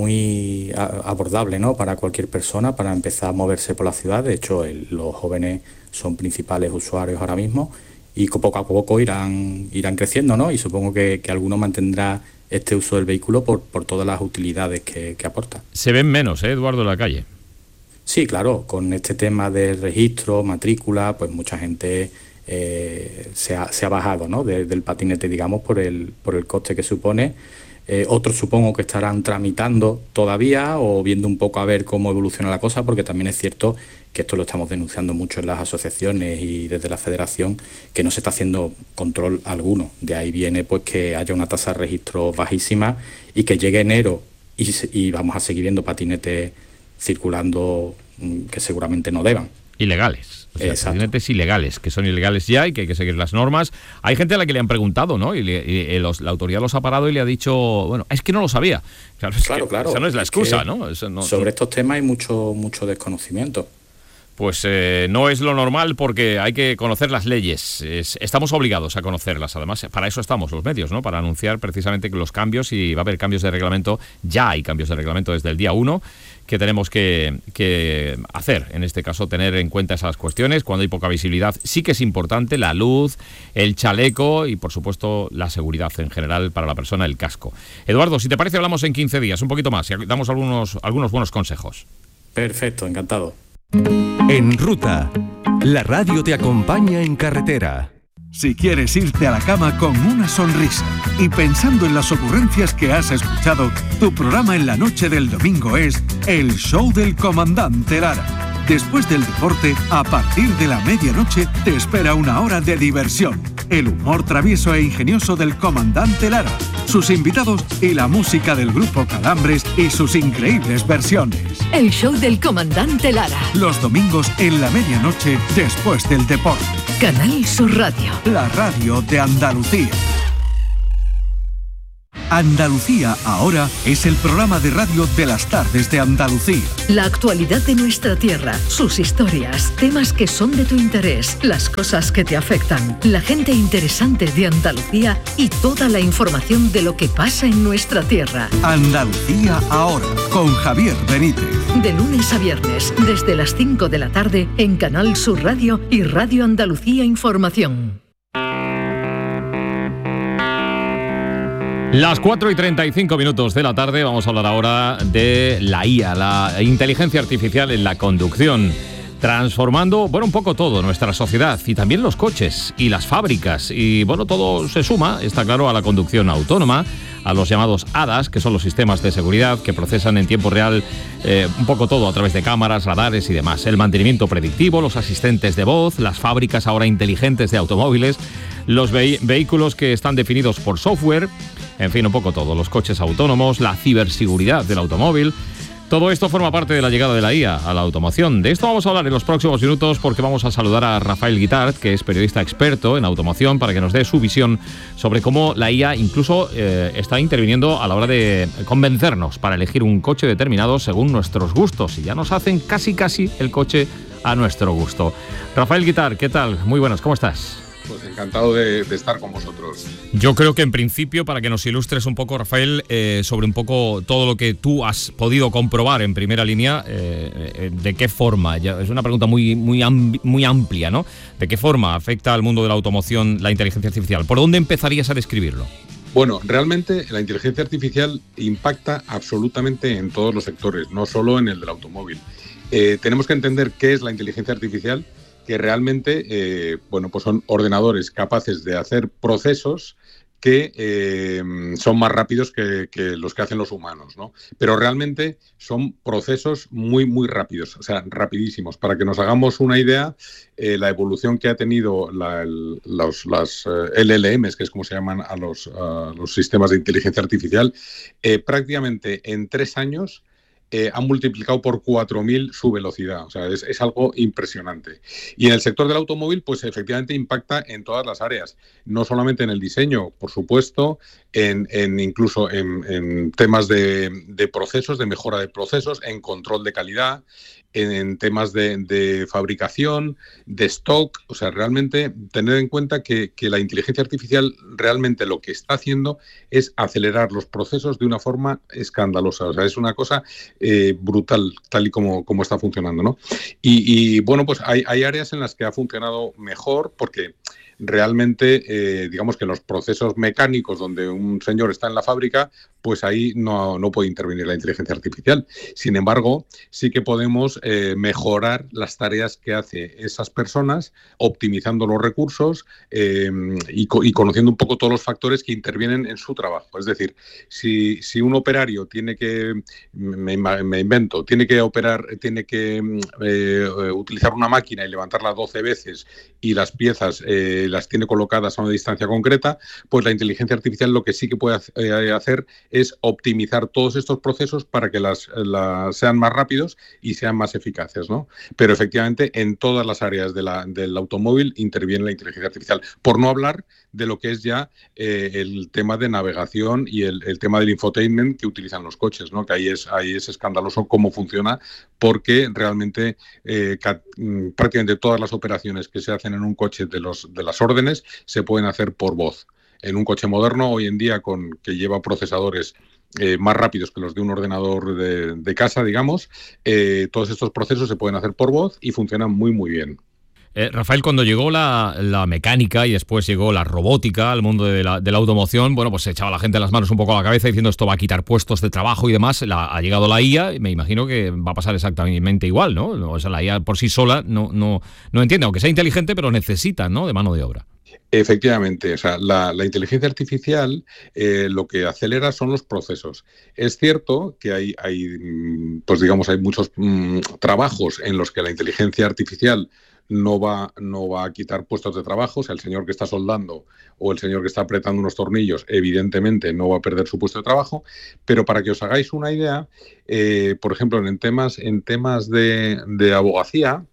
muy a- abordable, ¿no? Para cualquier persona, para empezar a moverse por la ciudad. De hecho, el- los jóvenes son principales usuarios ahora mismo y co- poco a poco irán, irán creciendo, ¿no? Y supongo que, que alguno mantendrá este uso del vehículo por, por todas las utilidades que, que aporta. Se ven menos, ¿eh, Eduardo, en la calle? Sí, claro, con este tema del registro, matrícula, pues mucha gente eh, se, ha, se ha bajado, ¿no? de, del patinete, digamos, por el, por el coste que supone. Eh, otros supongo que estarán tramitando todavía o viendo un poco a ver cómo evoluciona la cosa, porque también es cierto que esto lo estamos denunciando mucho en las asociaciones y desde la federación, que no se está haciendo control alguno. De ahí viene pues que haya una tasa de registro bajísima y que llegue enero y, se, y vamos a seguir viendo patinetes circulando que seguramente no deban. Ilegales. O sea, patinetes ilegales, que son ilegales ya y que hay que seguir las normas. Hay gente a la que le han preguntado, ¿no? Y, le, y los, la autoridad los ha parado y le ha dicho, bueno, es que no lo sabía. Claro, es claro, que claro. Esa no es la excusa, es ¿no? Eso no sobre estos temas hay mucho, mucho desconocimiento. Pues eh, no es lo normal porque hay que conocer las leyes. Es, estamos obligados a conocerlas. Además, para eso estamos los medios, ¿no? Para anunciar precisamente los cambios, y va a haber cambios de reglamento. Ya hay cambios de reglamento desde el día uno que tenemos que, que hacer. En este caso, tener en cuenta esas cuestiones. Cuando hay poca visibilidad, sí que es importante la luz, el chaleco y, por supuesto, la seguridad en general para la persona, el casco. Eduardo, si te parece, hablamos en quince días, un poquito más, y damos algunos, algunos buenos consejos. Perfecto, encantado. En Ruta, la radio te acompaña en carretera. Si quieres irte a la cama con una sonrisa y pensando en las ocurrencias que has escuchado, tu programa en la noche del domingo es El Show del Comandante Lara. Después del deporte, a partir de la medianoche, te espera una hora de diversión, el humor travieso e ingenioso del Comandante Lara, sus invitados y la música del grupo Calambres y sus increíbles versiones. El Show del Comandante Lara. Los domingos en la medianoche, después del deporte. Canal Sur Radio. La radio de Andalucía. Andalucía Ahora es el programa de radio de las tardes de Andalucía. La actualidad de nuestra tierra, sus historias, temas que son de tu interés, las cosas que te afectan, la gente interesante de Andalucía y toda la información de lo que pasa en nuestra tierra. Andalucía Ahora, con Javier Benítez. De lunes a viernes, desde las cinco de la tarde, en Canal Sur Radio y Radio Andalucía Información. Las cuatro y treinta y cinco minutos de la tarde, vamos a hablar ahora de la I A, la inteligencia artificial en la conducción, transformando, bueno, un poco todo, nuestra sociedad y también los coches y las fábricas. Y bueno, todo se suma, está claro, a la conducción autónoma, a los llamados A D A S, que son los sistemas de seguridad que procesan en tiempo real eh, un poco todo a través de cámaras, radares y demás. El mantenimiento predictivo, los asistentes de voz, las fábricas ahora inteligentes de automóviles, los ve- vehículos que están definidos por software, en fin, un poco todo, los coches autónomos, la ciberseguridad del automóvil. Todo esto forma parte de la llegada de la I A a la automoción. De esto vamos a hablar en los próximos minutos porque vamos a saludar a Rafael Guitart, que es periodista experto en automoción, para que nos dé su visión sobre cómo la I A incluso eh, está interviniendo a la hora de convencernos para elegir un coche determinado según nuestros gustos, y ya nos hacen casi casi el coche a nuestro gusto. Rafael Guitart, ¿qué tal? Muy buenas, ¿cómo estás? Pues encantado de, de estar con vosotros. Yo creo que en principio, para que nos ilustres un poco, Rafael, eh, sobre un poco todo lo que tú has podido comprobar en primera línea, eh, eh, ¿de qué forma? Ya, es una pregunta muy, muy, amb- muy amplia, ¿no? ¿De qué forma afecta al mundo de la automoción la inteligencia artificial? ¿Por dónde empezarías a describirlo? Bueno, realmente la inteligencia artificial impacta absolutamente en todos los sectores, no solo en el del automóvil. Eh, tenemos que entender qué es la inteligencia artificial, que realmente eh, bueno, pues son ordenadores capaces de hacer procesos que eh, son más rápidos que, que los que hacen los humanos, ¿no? Pero realmente son procesos muy, muy rápidos, o sea, rapidísimos. Para que nos hagamos una idea, eh, la evolución que ha tenido la, el, los, las uh, L L Ms, que es como se llaman a los, uh, los sistemas de inteligencia artificial, eh, prácticamente en tres años Eh, han multiplicado por cuatro mil su velocidad. O sea, es, es algo impresionante. Y en el sector del automóvil, pues efectivamente impacta en todas las áreas. No solamente en el diseño, por supuesto, en, en incluso en, en temas de, de procesos, de mejora de procesos, en control de calidad, en, en temas de, de fabricación, de stock. O sea, realmente tener en cuenta que, que la inteligencia artificial realmente lo que está haciendo es acelerar los procesos de una forma escandalosa. O sea, es una cosa Eh, brutal, tal y como, como está funcionando, ¿no? Y, y bueno, pues hay, hay áreas en las que ha funcionado mejor porque realmente, eh, digamos que en los procesos mecánicos donde un señor está en la fábrica, pues ahí no, no puede intervenir la inteligencia artificial. Sin embargo, sí que podemos eh, mejorar las tareas que hace esas personas, optimizando los recursos eh, y, y conociendo un poco todos los factores que intervienen en su trabajo. Es decir, si, si un operario tiene que, me, me invento, tiene que operar, tiene que eh, utilizar una máquina y levantarla doce veces y las piezas eh, las tiene colocadas a una distancia concreta, pues la inteligencia artificial lo que sí que puede hacer es optimizar todos estos procesos para que las, las sean más rápidos y sean más eficaces, ¿no? Pero efectivamente en todas las áreas de la, del automóvil interviene la inteligencia artificial, por no hablar de lo que es ya eh, el tema de navegación y el, el tema del infotainment que utilizan los coches, ¿no? Que ahí es, ahí es escandaloso cómo funciona, porque realmente eh, prácticamente todas las operaciones que se hacen en un coche de, los, de las órdenes se pueden hacer por voz. En un coche moderno, hoy en día, con que lleva procesadores eh, más rápidos que los de un ordenador de, de casa, digamos, eh, todos estos procesos se pueden hacer por voz y funcionan muy, muy bien. Eh, Rafael, cuando llegó la, la mecánica y después llegó la robótica al mundo de la, de la automoción, bueno, pues se echaba la gente las manos un poco a la cabeza diciendo esto va a quitar puestos de trabajo y demás. La, ha llegado la I A y me imagino que va a pasar exactamente igual, ¿no? O sea, la I A por sí sola no, no, no entiende, aunque sea inteligente, pero necesita, ¿no?, de mano de obra. Efectivamente, o sea, la, la inteligencia artificial eh, lo que acelera son los procesos. Es cierto que hay, hay pues digamos, hay muchos mmm, trabajos en los que la inteligencia artificial no va, no va a quitar puestos de trabajo. O sea, el señor que está soldando o el señor que está apretando unos tornillos, evidentemente no va a perder su puesto de trabajo. Pero para que os hagáis una idea, eh, por ejemplo, en temas, en temas de, de abogacía,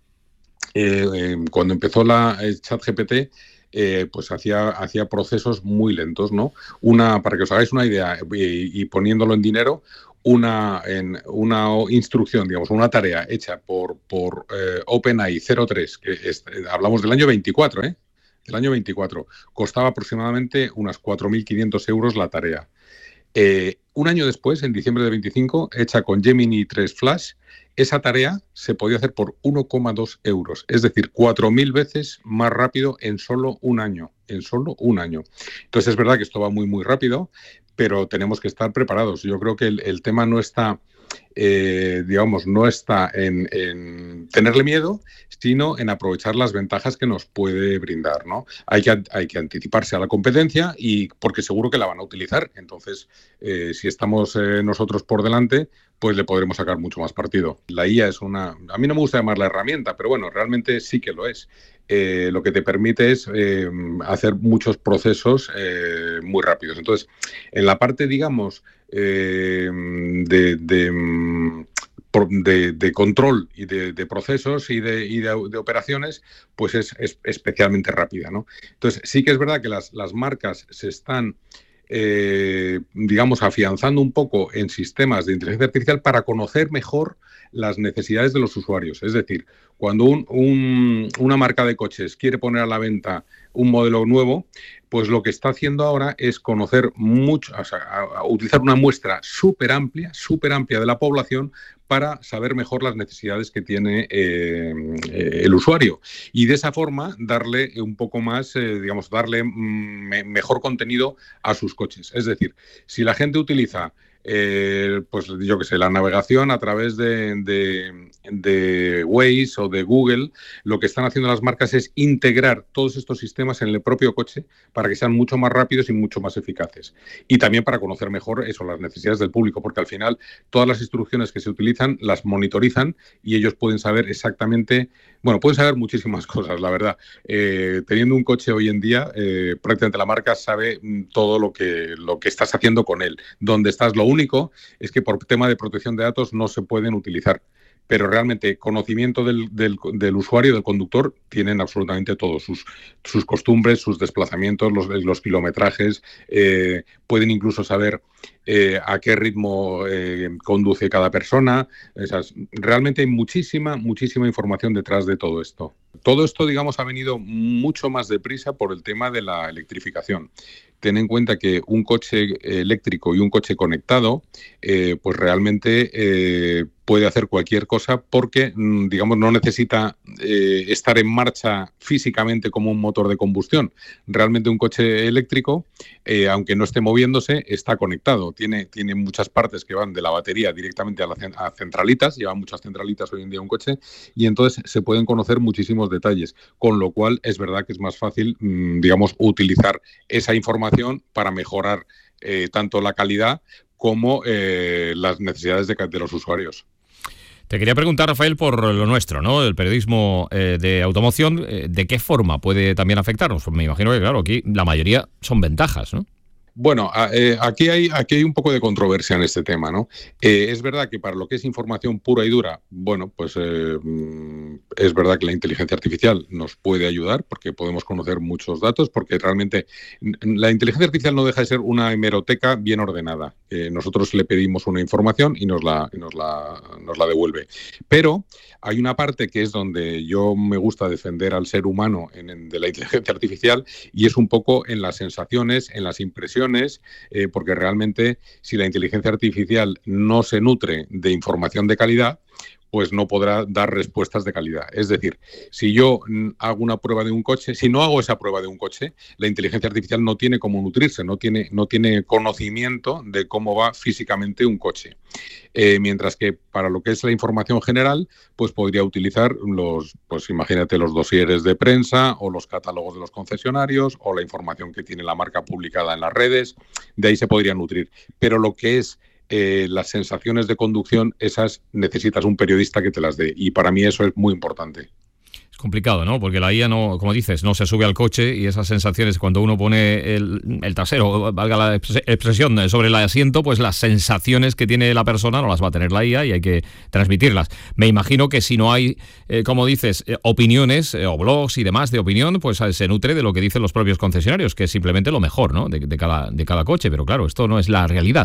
eh, eh, cuando empezó la ChatGPT, Eh, pues hacía, hacía procesos muy lentos, ¿no? Una, para que os hagáis una idea y, y poniéndolo en dinero, una, en, una instrucción, digamos, una tarea hecha por, por eh, OpenAI cero tres, que es, hablamos del año veinticuatro, ¿eh? Del año veinticuatro, costaba aproximadamente unas cuatro mil quinientos euros la tarea. Eh, un año después, en diciembre de veinticinco, hecha con Gemini tres Flash, esa tarea se podía hacer por uno coma dos euros, es decir, cuatro mil veces más rápido en solo un año, en solo un año. Entonces es verdad que esto va muy, muy rápido, pero tenemos que estar preparados. Yo creo que el, el tema no está, eh, digamos, no está en, en tenerle miedo, sino en aprovechar las ventajas que nos puede brindar, ¿no? Hay que, hay que anticiparse a la competencia y porque seguro que la van a utilizar. Entonces, eh, si estamos eh, nosotros por delante, pues le podremos sacar mucho más partido. La I A es una... A mí no me gusta llamarla herramienta, pero bueno, realmente sí que lo es. Eh, lo que te permite es eh, hacer muchos procesos eh, muy rápidos. Entonces, en la parte, digamos, eh, de, de, de, de control y de, de procesos y, de, y de, de operaciones, pues es, es especialmente rápida, ¿no? Entonces, sí que es verdad que las, las marcas se están... Eh, digamos, afianzando un poco en sistemas de inteligencia artificial para conocer mejor las necesidades de los usuarios. Es decir, cuando un, un, una marca de coches quiere poner a la venta un modelo nuevo, pues lo que está haciendo ahora es conocer mucho, o sea, a, a utilizar una muestra súper amplia, súper amplia de la población para saber mejor las necesidades que tiene eh, eh, el usuario. Y de esa forma darle un poco más, eh, digamos, darle mm, mejor contenido a sus coches. Es decir, si la gente utiliza Eh, pues yo qué sé, la navegación a través de, de, de Waze o de Google, lo que están haciendo las marcas es integrar todos estos sistemas en el propio coche para que sean mucho más rápidos y mucho más eficaces. Y también para conocer mejor eso, las necesidades del público, porque al final todas las instrucciones que se utilizan las monitorizan y ellos pueden saber exactamente, bueno, pueden saber muchísimas cosas, la verdad. Eh, teniendo un coche hoy en día, eh, prácticamente la marca sabe todo lo que, lo que estás haciendo con él, dónde estás. Lo único es que por tema de protección de datos no se pueden utilizar, pero realmente conocimiento del, del, del usuario, del conductor, tienen absolutamente todos, sus, sus costumbres, sus desplazamientos, los, los kilometrajes, eh, pueden incluso saber eh, a qué ritmo eh, conduce cada persona. Esas, realmente hay muchísima, muchísima información detrás de todo esto. Todo esto, digamos, ha venido mucho más deprisa por el tema de la electrificación. Ten en cuenta que un coche eléctrico y un coche conectado, eh, pues realmente eh, puede hacer cualquier cosa porque, digamos, no necesita eh, estar en marcha físicamente como un motor de combustión. Realmente un coche eléctrico, eh, aunque no esté moviéndose, está conectado. Tiene, tiene muchas partes que van de la batería directamente a, la, a centralitas, lleva muchas centralitas hoy en día un coche, y entonces se pueden conocer muchísimos detalles, con lo cual es verdad que es más fácil, mmm, digamos, utilizar esa información para mejorar eh, tanto la calidad como eh, las necesidades de, de los usuarios. Te quería preguntar, Rafael, por lo nuestro, ¿no? El periodismo eh, de automoción, eh, ¿de qué forma puede también afectarnos? Pues me imagino que, claro, aquí la mayoría son ventajas, ¿no? Bueno, eh, aquí, hay, aquí hay un poco de controversia en este tema, ¿no? Eh, es verdad que para lo que es información pura y dura, bueno, pues eh, es verdad que la inteligencia artificial nos puede ayudar porque podemos conocer muchos datos, porque realmente la inteligencia artificial no deja de ser una hemeroteca bien ordenada. Eh, nosotros le pedimos una información y nos la, y nos la, nos la devuelve. Pero hay una parte que es donde yo me gusta defender al ser humano en, en, de la inteligencia artificial, y es un poco en las sensaciones, en las impresiones, Eh, porque realmente si la inteligencia artificial no se nutre de información de calidad, pues no podrá dar respuestas de calidad. Es decir, si yo hago una prueba de un coche, si no hago esa prueba de un coche, la inteligencia artificial no tiene cómo nutrirse, no tiene, no tiene conocimiento de cómo va físicamente un coche. Eh, mientras que para lo que es la información general, pues podría utilizar los, pues imagínate, los dosieres de prensa o los catálogos de los concesionarios o la información que tiene la marca publicada en las redes, de ahí se podría nutrir. Pero lo que es Eh, las sensaciones de conducción, esas necesitas un periodista que te las dé, y para mí eso es muy importante. Es complicado, ¿no? Porque la I A, no, como dices, no se sube al coche, y esas sensaciones, cuando uno pone el, el trasero, valga la expresión, sobre el asiento, pues las sensaciones que tiene la persona no las va a tener la I A y hay que transmitirlas. Me imagino que si no hay, eh, como dices, eh, opiniones eh, o blogs y demás de opinión, pues se nutre de lo que dicen los propios concesionarios, que es simplemente lo mejor, ¿no? De, de, cada, de cada coche, pero claro, esto no es la realidad.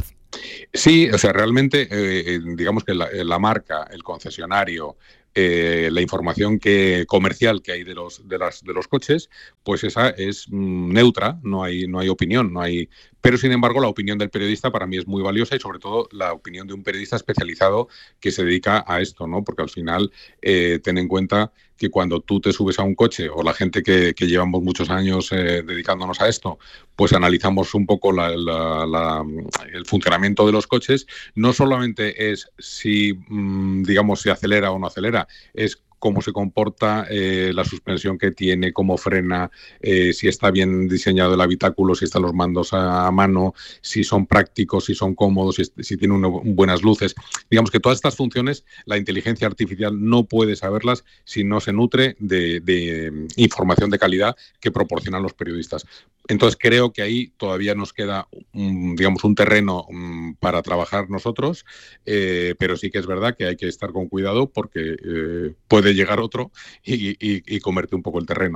Sí, o sea, realmente, eh, digamos que la, la marca, el concesionario, eh, la información que comercial que hay de los de las de los coches, pues esa es mm, neutra, no hay no hay opinión, no hay. Pero sin embargo, la opinión del periodista para mí es muy valiosa, y sobre todo la opinión de un periodista especializado que se dedica a esto, ¿no? Porque al final eh, ten en cuenta que cuando tú te subes a un coche, o la gente que, que llevamos muchos años eh, dedicándonos a esto, pues analizamos un poco la, la, la, el funcionamiento de los coches. No solamente es si, mmm, digamos, si acelera o no acelera, es cómo se comporta, eh, la suspensión que tiene, cómo frena, eh, si está bien diseñado el habitáculo, si están los mandos a, a mano, si son prácticos, si son cómodos, si, si tiene uno, buenas luces. Digamos que todas estas funciones la inteligencia artificial no puede saberlas si no se nutre de, de información de calidad que proporcionan los periodistas. Entonces creo que ahí todavía nos queda, um, digamos, un terreno um, para trabajar nosotros, eh, pero sí que es verdad que hay que estar con cuidado porque eh, puede llegar otro y, y, y comerte un poco el terreno, ¿no?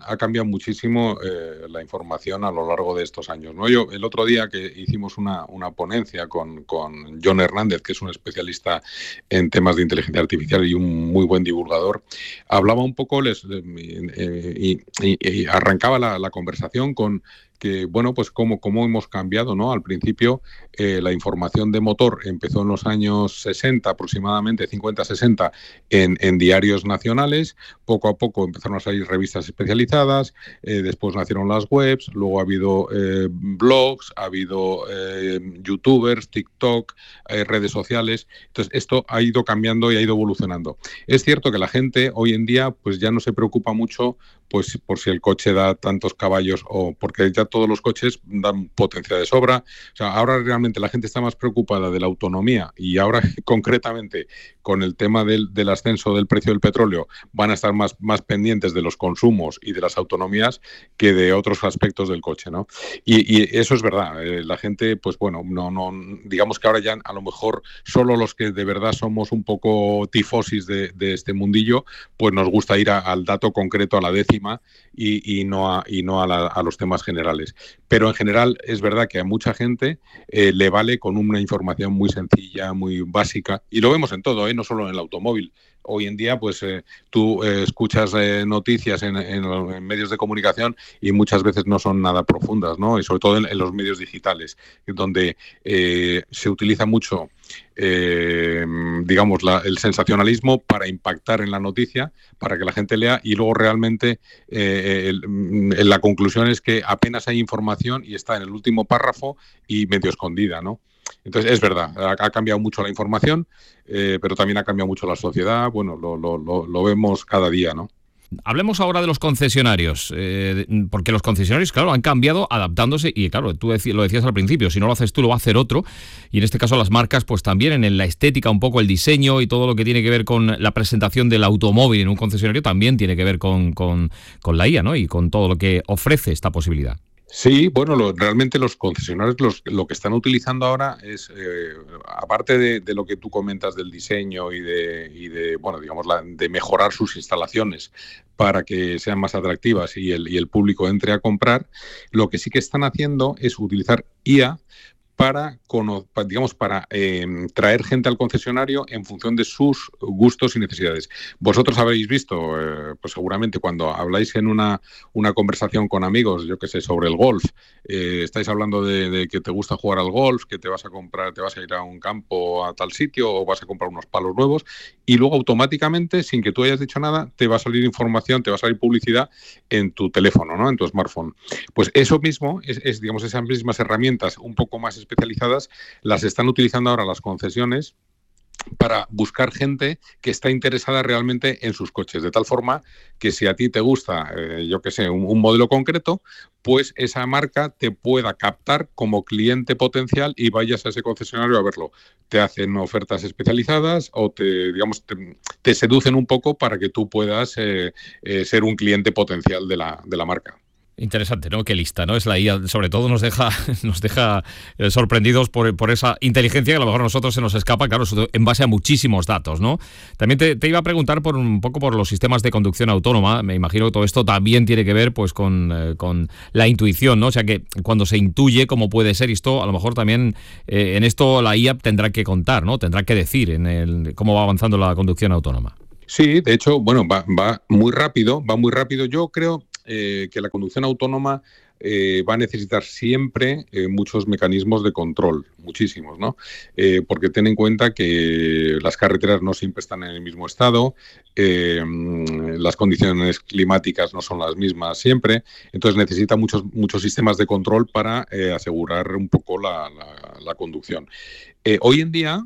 ha cambiado muchísimo eh, la información a lo largo de estos años, ¿no? Yo el otro día que hicimos una, una ponencia con, con John Hernández, que es un especialista en temas de inteligencia artificial y un muy buen divulgador, hablaba un poco les, eh, y, y, y arrancaba la, la conversación con que, bueno, pues cómo, cómo hemos cambiado, ¿no? Al principio eh, la información de motor empezó en los años sesenta aproximadamente, cincuenta sesenta, en, en diarios nacionales. Poco a poco empezaron a salir revistas especializadas, eh, después nacieron las webs, luego ha habido eh, blogs, ha habido eh, youtubers, TikTok, eh, redes sociales. Entonces esto ha ido cambiando y ha ido evolucionando. Es cierto que la gente hoy en día pues ya no se preocupa mucho pues por si el coche da tantos caballos o porque ya todos los coches dan potencia de sobra. O sea, ahora realmente la gente está más preocupada de la autonomía y ahora concretamente con el tema del, del ascenso del precio del petróleo van a estar más, más pendientes de los consumos y de las autonomías que de otros aspectos del coche, ¿no? Y, y eso es verdad. Eh, la gente, pues bueno, no, no, digamos que ahora ya a lo mejor solo los que de verdad somos un poco tifosis de, de este mundillo, pues nos gusta ir a, al dato concreto, a la décima, Y, y no, a, y no a, la, a los temas generales. Pero en general es verdad que a mucha gente eh, le vale con una información muy sencilla, muy básica, y lo vemos en todo, ¿eh? No solo en el automóvil. Hoy en día, pues eh, tú eh, escuchas eh, noticias en, en, en medios de comunicación y muchas veces no son nada profundas, ¿no? Y sobre todo en, en los medios digitales, donde eh, se utiliza mucho, eh, digamos, la, el sensacionalismo para impactar en la noticia, para que la gente lea, y luego realmente eh, el, el, la conclusión es que apenas hay información y está en el último párrafo y medio escondida, ¿no? Entonces, es verdad, ha, ha cambiado mucho la información, eh, pero también ha cambiado mucho la sociedad. Bueno, lo, lo, lo, lo vemos cada día, ¿no? Hablemos ahora de los concesionarios, eh, porque los concesionarios, claro, han cambiado adaptándose y, claro, tú deci- lo decías al principio, si no lo haces tú, lo va a hacer otro, y en este caso las marcas, pues también en la estética, un poco el diseño y todo lo que tiene que ver con la presentación del automóvil en un concesionario también tiene que ver con, con, con la I A, ¿no? Y con todo lo que ofrece esta posibilidad. Sí, bueno, lo, realmente los concesionarios los, lo que están utilizando ahora es, eh, aparte de, de lo que tú comentas del diseño y de, y de bueno, digamos, la, de mejorar sus instalaciones para que sean más atractivas y el, y el público entre a comprar, lo que sí que están haciendo es utilizar I A para, digamos, para eh, traer gente al concesionario en función de sus gustos y necesidades. Vosotros habréis visto, eh, pues seguramente cuando habláis en una, una conversación con amigos, yo qué sé, sobre el golf, eh, estáis hablando de, de que te gusta jugar al golf, que te vas a comprar, te vas a ir a un campo a tal sitio o vas a comprar unos palos nuevos, y luego automáticamente, sin que tú hayas dicho nada, te va a salir información, te va a salir publicidad en tu teléfono, ¿no? En tu smartphone. Pues eso mismo, es, es digamos, esas mismas herramientas un poco más especializadas las están utilizando ahora las concesiones para buscar gente que está interesada realmente en sus coches, de tal forma que si a ti te gusta, eh, yo qué sé, un, un modelo concreto, pues esa marca te pueda captar como cliente potencial y vayas a ese concesionario a verlo. Te hacen ofertas especializadas o te, digamos, te, te seducen un poco para que tú puedas eh, eh, ser un cliente potencial de la, de la marca. Interesante, ¿no? Qué lista, ¿no? Es la I A, sobre todo nos deja nos deja eh, sorprendidos por, por esa inteligencia que a lo mejor a nosotros se nos escapa, claro, en base a muchísimos datos, ¿no? También te, te iba a preguntar por un poco por los sistemas de conducción autónoma. Me imagino que todo esto también tiene que ver pues con, eh, con la intuición, ¿no? O sea que cuando se intuye cómo puede ser esto, a lo mejor también eh, en esto la I A tendrá que contar, ¿no? Tendrá que decir en el cómo va avanzando la conducción autónoma. Sí, de hecho, bueno, va, va muy rápido, va muy rápido. Yo creo Eh, que la conducción autónoma eh, va a necesitar siempre eh, muchos mecanismos de control, muchísimos, ¿no? Eh, porque ten en cuenta que las carreteras no siempre están en el mismo estado, eh, las condiciones climáticas no son las mismas siempre, entonces necesita muchos, muchos sistemas de control para eh, asegurar un poco la, la, la conducción. Eh, hoy en día,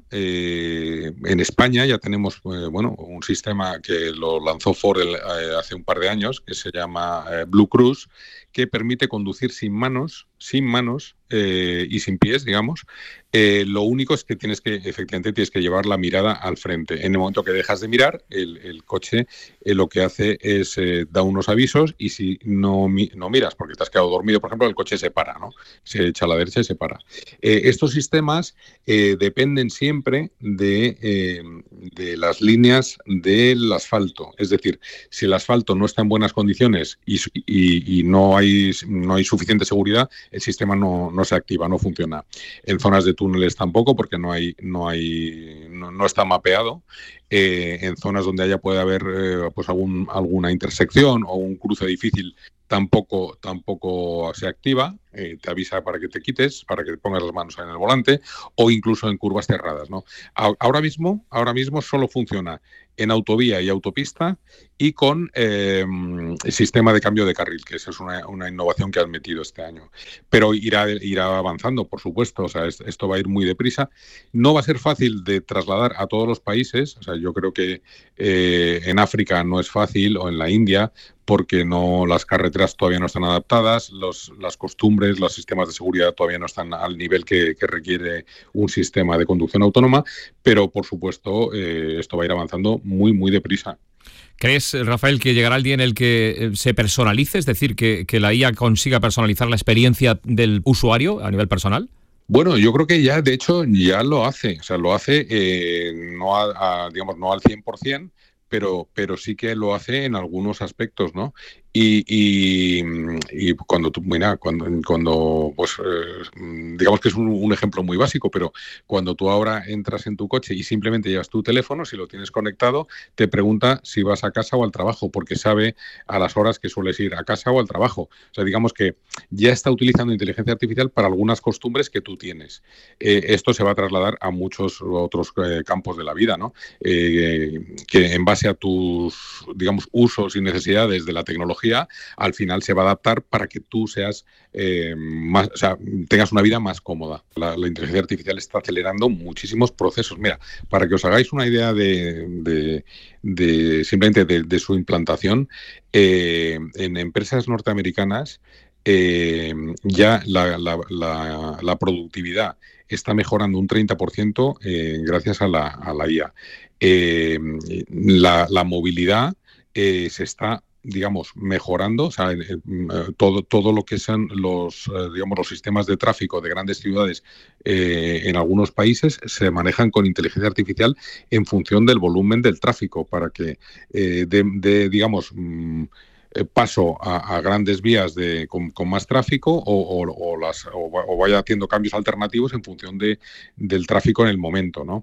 eh, en España ya tenemos eh, bueno, un sistema que lo lanzó Ford el, eh, hace un par de años, que se llama eh, Blue Cruise, que permite conducir sin manos, sin manos eh, y sin pies, digamos. Eh, lo único es que tienes que, efectivamente, tienes que llevar la mirada al frente. En el momento que dejas de mirar, el, el coche eh, lo que hace es eh, da unos avisos y si no, no miras porque te has quedado dormido, por ejemplo, el coche se para, ¿no? Se echa a la derecha y se para. Eh, estos sistemas eh, eh, dependen siempre de, eh, de las líneas del asfalto. Es decir, si el asfalto no está en buenas condiciones y, y, y no, hay, no hay suficiente seguridad, el sistema no, no se activa, no funciona. En zonas de túneles tampoco, porque no hay, no hay, no, no está mapeado. Eh, en zonas donde haya puede haber eh, pues algún, alguna intersección o un cruce difícil, tampoco, tampoco se activa, eh, te avisa para que te quites, para que pongas las manos en el volante, o incluso en curvas cerradas, ¿no? Ahora mismo, ahora mismo solo funciona en autovía y autopista y con eh, el sistema de cambio de carril, que esa es una, una innovación que han metido este año. Pero irá, irá avanzando, por supuesto, o sea, esto va a ir muy deprisa. No va a ser fácil de trasladar a todos los países, o sea, yo creo que eh, en África no es fácil, o en la India, porque no, las carreteras todavía no están adaptadas, los, las costumbres, los sistemas de seguridad todavía no están al nivel que, que requiere un sistema de conducción autónoma, pero por supuesto eh, esto va a ir avanzando muy, muy deprisa. ¿Crees, Rafael, que llegará el día en el que se personalice, es decir, que, que la I A consiga personalizar la experiencia del usuario a nivel personal? Bueno, yo creo que ya, de hecho, ya lo hace. O sea, lo hace eh, no, a, a, digamos, no al cien por ciento, pero, pero sí que lo hace en algunos aspectos, ¿no? Y, y, y cuando tú, mira, cuando, cuando pues, eh, digamos que es un, un ejemplo muy básico, pero cuando tú ahora entras en tu coche y simplemente llevas tu teléfono, si lo tienes conectado, te pregunta si vas a casa o al trabajo, porque sabe a las horas que sueles ir a casa o al trabajo. O sea, digamos que ya está utilizando inteligencia artificial para algunas costumbres que tú tienes. Eh, esto se va a trasladar a muchos otros eh, campos de la vida, ¿no? Eh, que en base a tus, digamos, usos y necesidades de la tecnología, al final se va a adaptar para que tú seas eh, más, o sea, tengas una vida más cómoda. La, la inteligencia artificial está acelerando muchísimos procesos. Mira, para que os hagáis una idea de, de, de simplemente de, de su implantación, eh, en empresas norteamericanas eh, ya la, la, la, la productividad está mejorando un treinta por ciento eh, gracias a la, a la I A. Eh, la, la movilidad eh, se está digamos, mejorando, o sea, eh, todo, todo lo que sean los, eh, digamos, los sistemas de tráfico de grandes ciudades eh, en algunos países se manejan con inteligencia artificial en función del volumen del tráfico para que eh, de, de, digamos, mmm, paso a, a grandes vías de, con, con más tráfico o, o, o, las, o, o vaya haciendo cambios alternativos en función de, del tráfico en el momento, ¿no?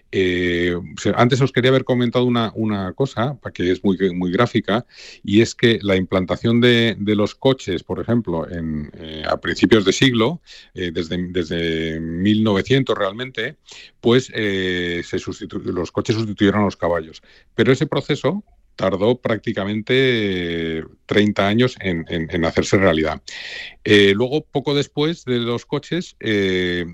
Eh, antes os quería haber comentado una, una cosa, que es muy, muy gráfica, y es que la implantación de, de los coches, por ejemplo, en, eh, a principios de siglo, eh, desde, desde mil novecientos realmente, pues eh, se sustitu- los coches sustituyeron a los caballos. Pero ese proceso tardó prácticamente treinta años en, en, en hacerse realidad. Eh, luego, poco después de los coches, eh,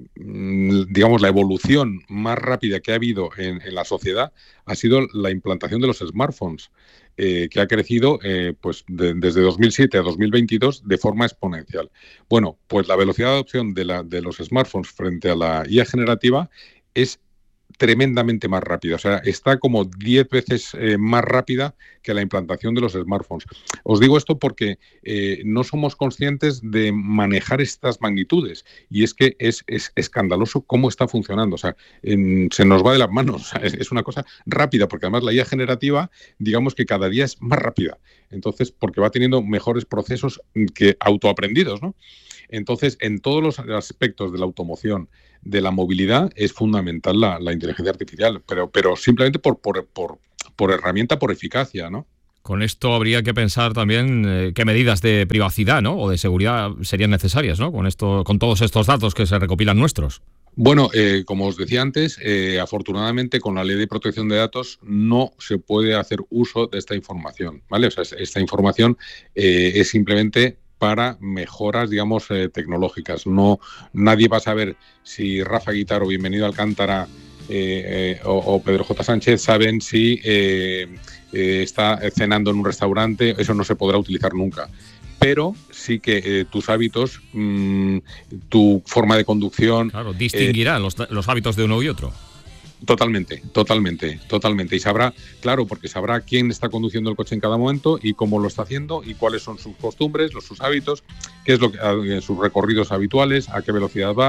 digamos, la evolución más rápida que ha habido en, en la sociedad ha sido la implantación de los smartphones, eh, que ha crecido eh, pues de, desde dos mil siete a dos mil veintidós de forma exponencial. Bueno, pues la velocidad de adopción de, la, de los smartphones frente a la I A generativa es tremendamente más rápida, o sea, está como diez veces eh, más rápida que la implantación de los smartphones. Os digo esto porque eh, no somos conscientes de manejar estas magnitudes y es que es, es escandaloso cómo está funcionando, o sea, en, se nos va de las manos, o sea, es, es una cosa rápida, porque además la I A generativa, digamos que cada día es más rápida, entonces, porque va teniendo mejores procesos que autoaprendidos, ¿no? Entonces, en todos los aspectos de la automoción, de la movilidad, es fundamental la, la inteligencia artificial, pero, pero simplemente por, por, por, por herramienta, por eficacia, ¿no? Con esto habría que pensar también eh, qué medidas de privacidad, ¿no? O de seguridad serían necesarias, ¿no? Con esto, con todos estos datos que se recopilan nuestros. Bueno, eh, como os decía antes, eh, afortunadamente con la Ley de Protección de Datos no se puede hacer uso de esta información, ¿vale? O sea, esta información eh, es simplemente para mejoras, digamos, eh, tecnológicas. No, nadie va a saber si Rafa Guitart o Bienvenido Alcántara eh, eh, o, o Pedro J. Sánchez saben si eh, eh, está cenando en un restaurante. Eso no se podrá utilizar nunca. Pero sí que eh, tus hábitos, mmm, tu forma de conducción... Claro, distinguirá eh, los, los hábitos de uno y otro. Totalmente, totalmente, totalmente. Y sabrá, claro, porque sabrá quién está conduciendo el coche en cada momento y cómo lo está haciendo y cuáles son sus costumbres, los, sus hábitos, qué es lo que, sus recorridos habituales, a qué velocidad va,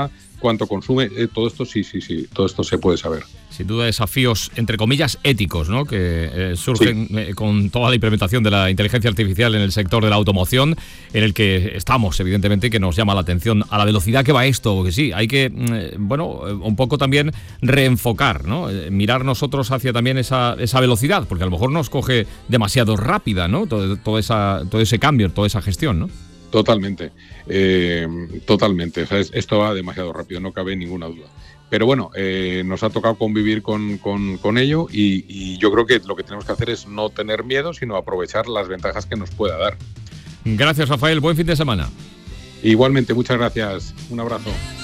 cuánto consume, eh, todo esto sí, sí, sí, todo esto se puede saber. Sin duda desafíos, entre comillas, éticos, ¿no? Que eh, surgen sí. eh, con toda la implementación de la inteligencia artificial en el sector de la automoción, en el que estamos, evidentemente, que nos llama la atención a la velocidad que va esto, porque sí, hay que, eh, bueno, un poco también reenfocar, ¿no? Eh, mirar nosotros hacia también esa, esa velocidad, porque a lo mejor nos coge demasiado rápida, ¿no? Todo, todo, esa, todo ese cambio, toda esa gestión, ¿no? Totalmente, eh, totalmente. O sea, es, esto va demasiado rápido, no cabe ninguna duda. Pero bueno, eh, nos ha tocado convivir con, con, con ello y, y yo creo que lo que tenemos que hacer es no tener miedo, sino aprovechar las ventajas que nos pueda dar. Gracias, Rafael. Buen fin de semana. Igualmente, muchas gracias. Un abrazo.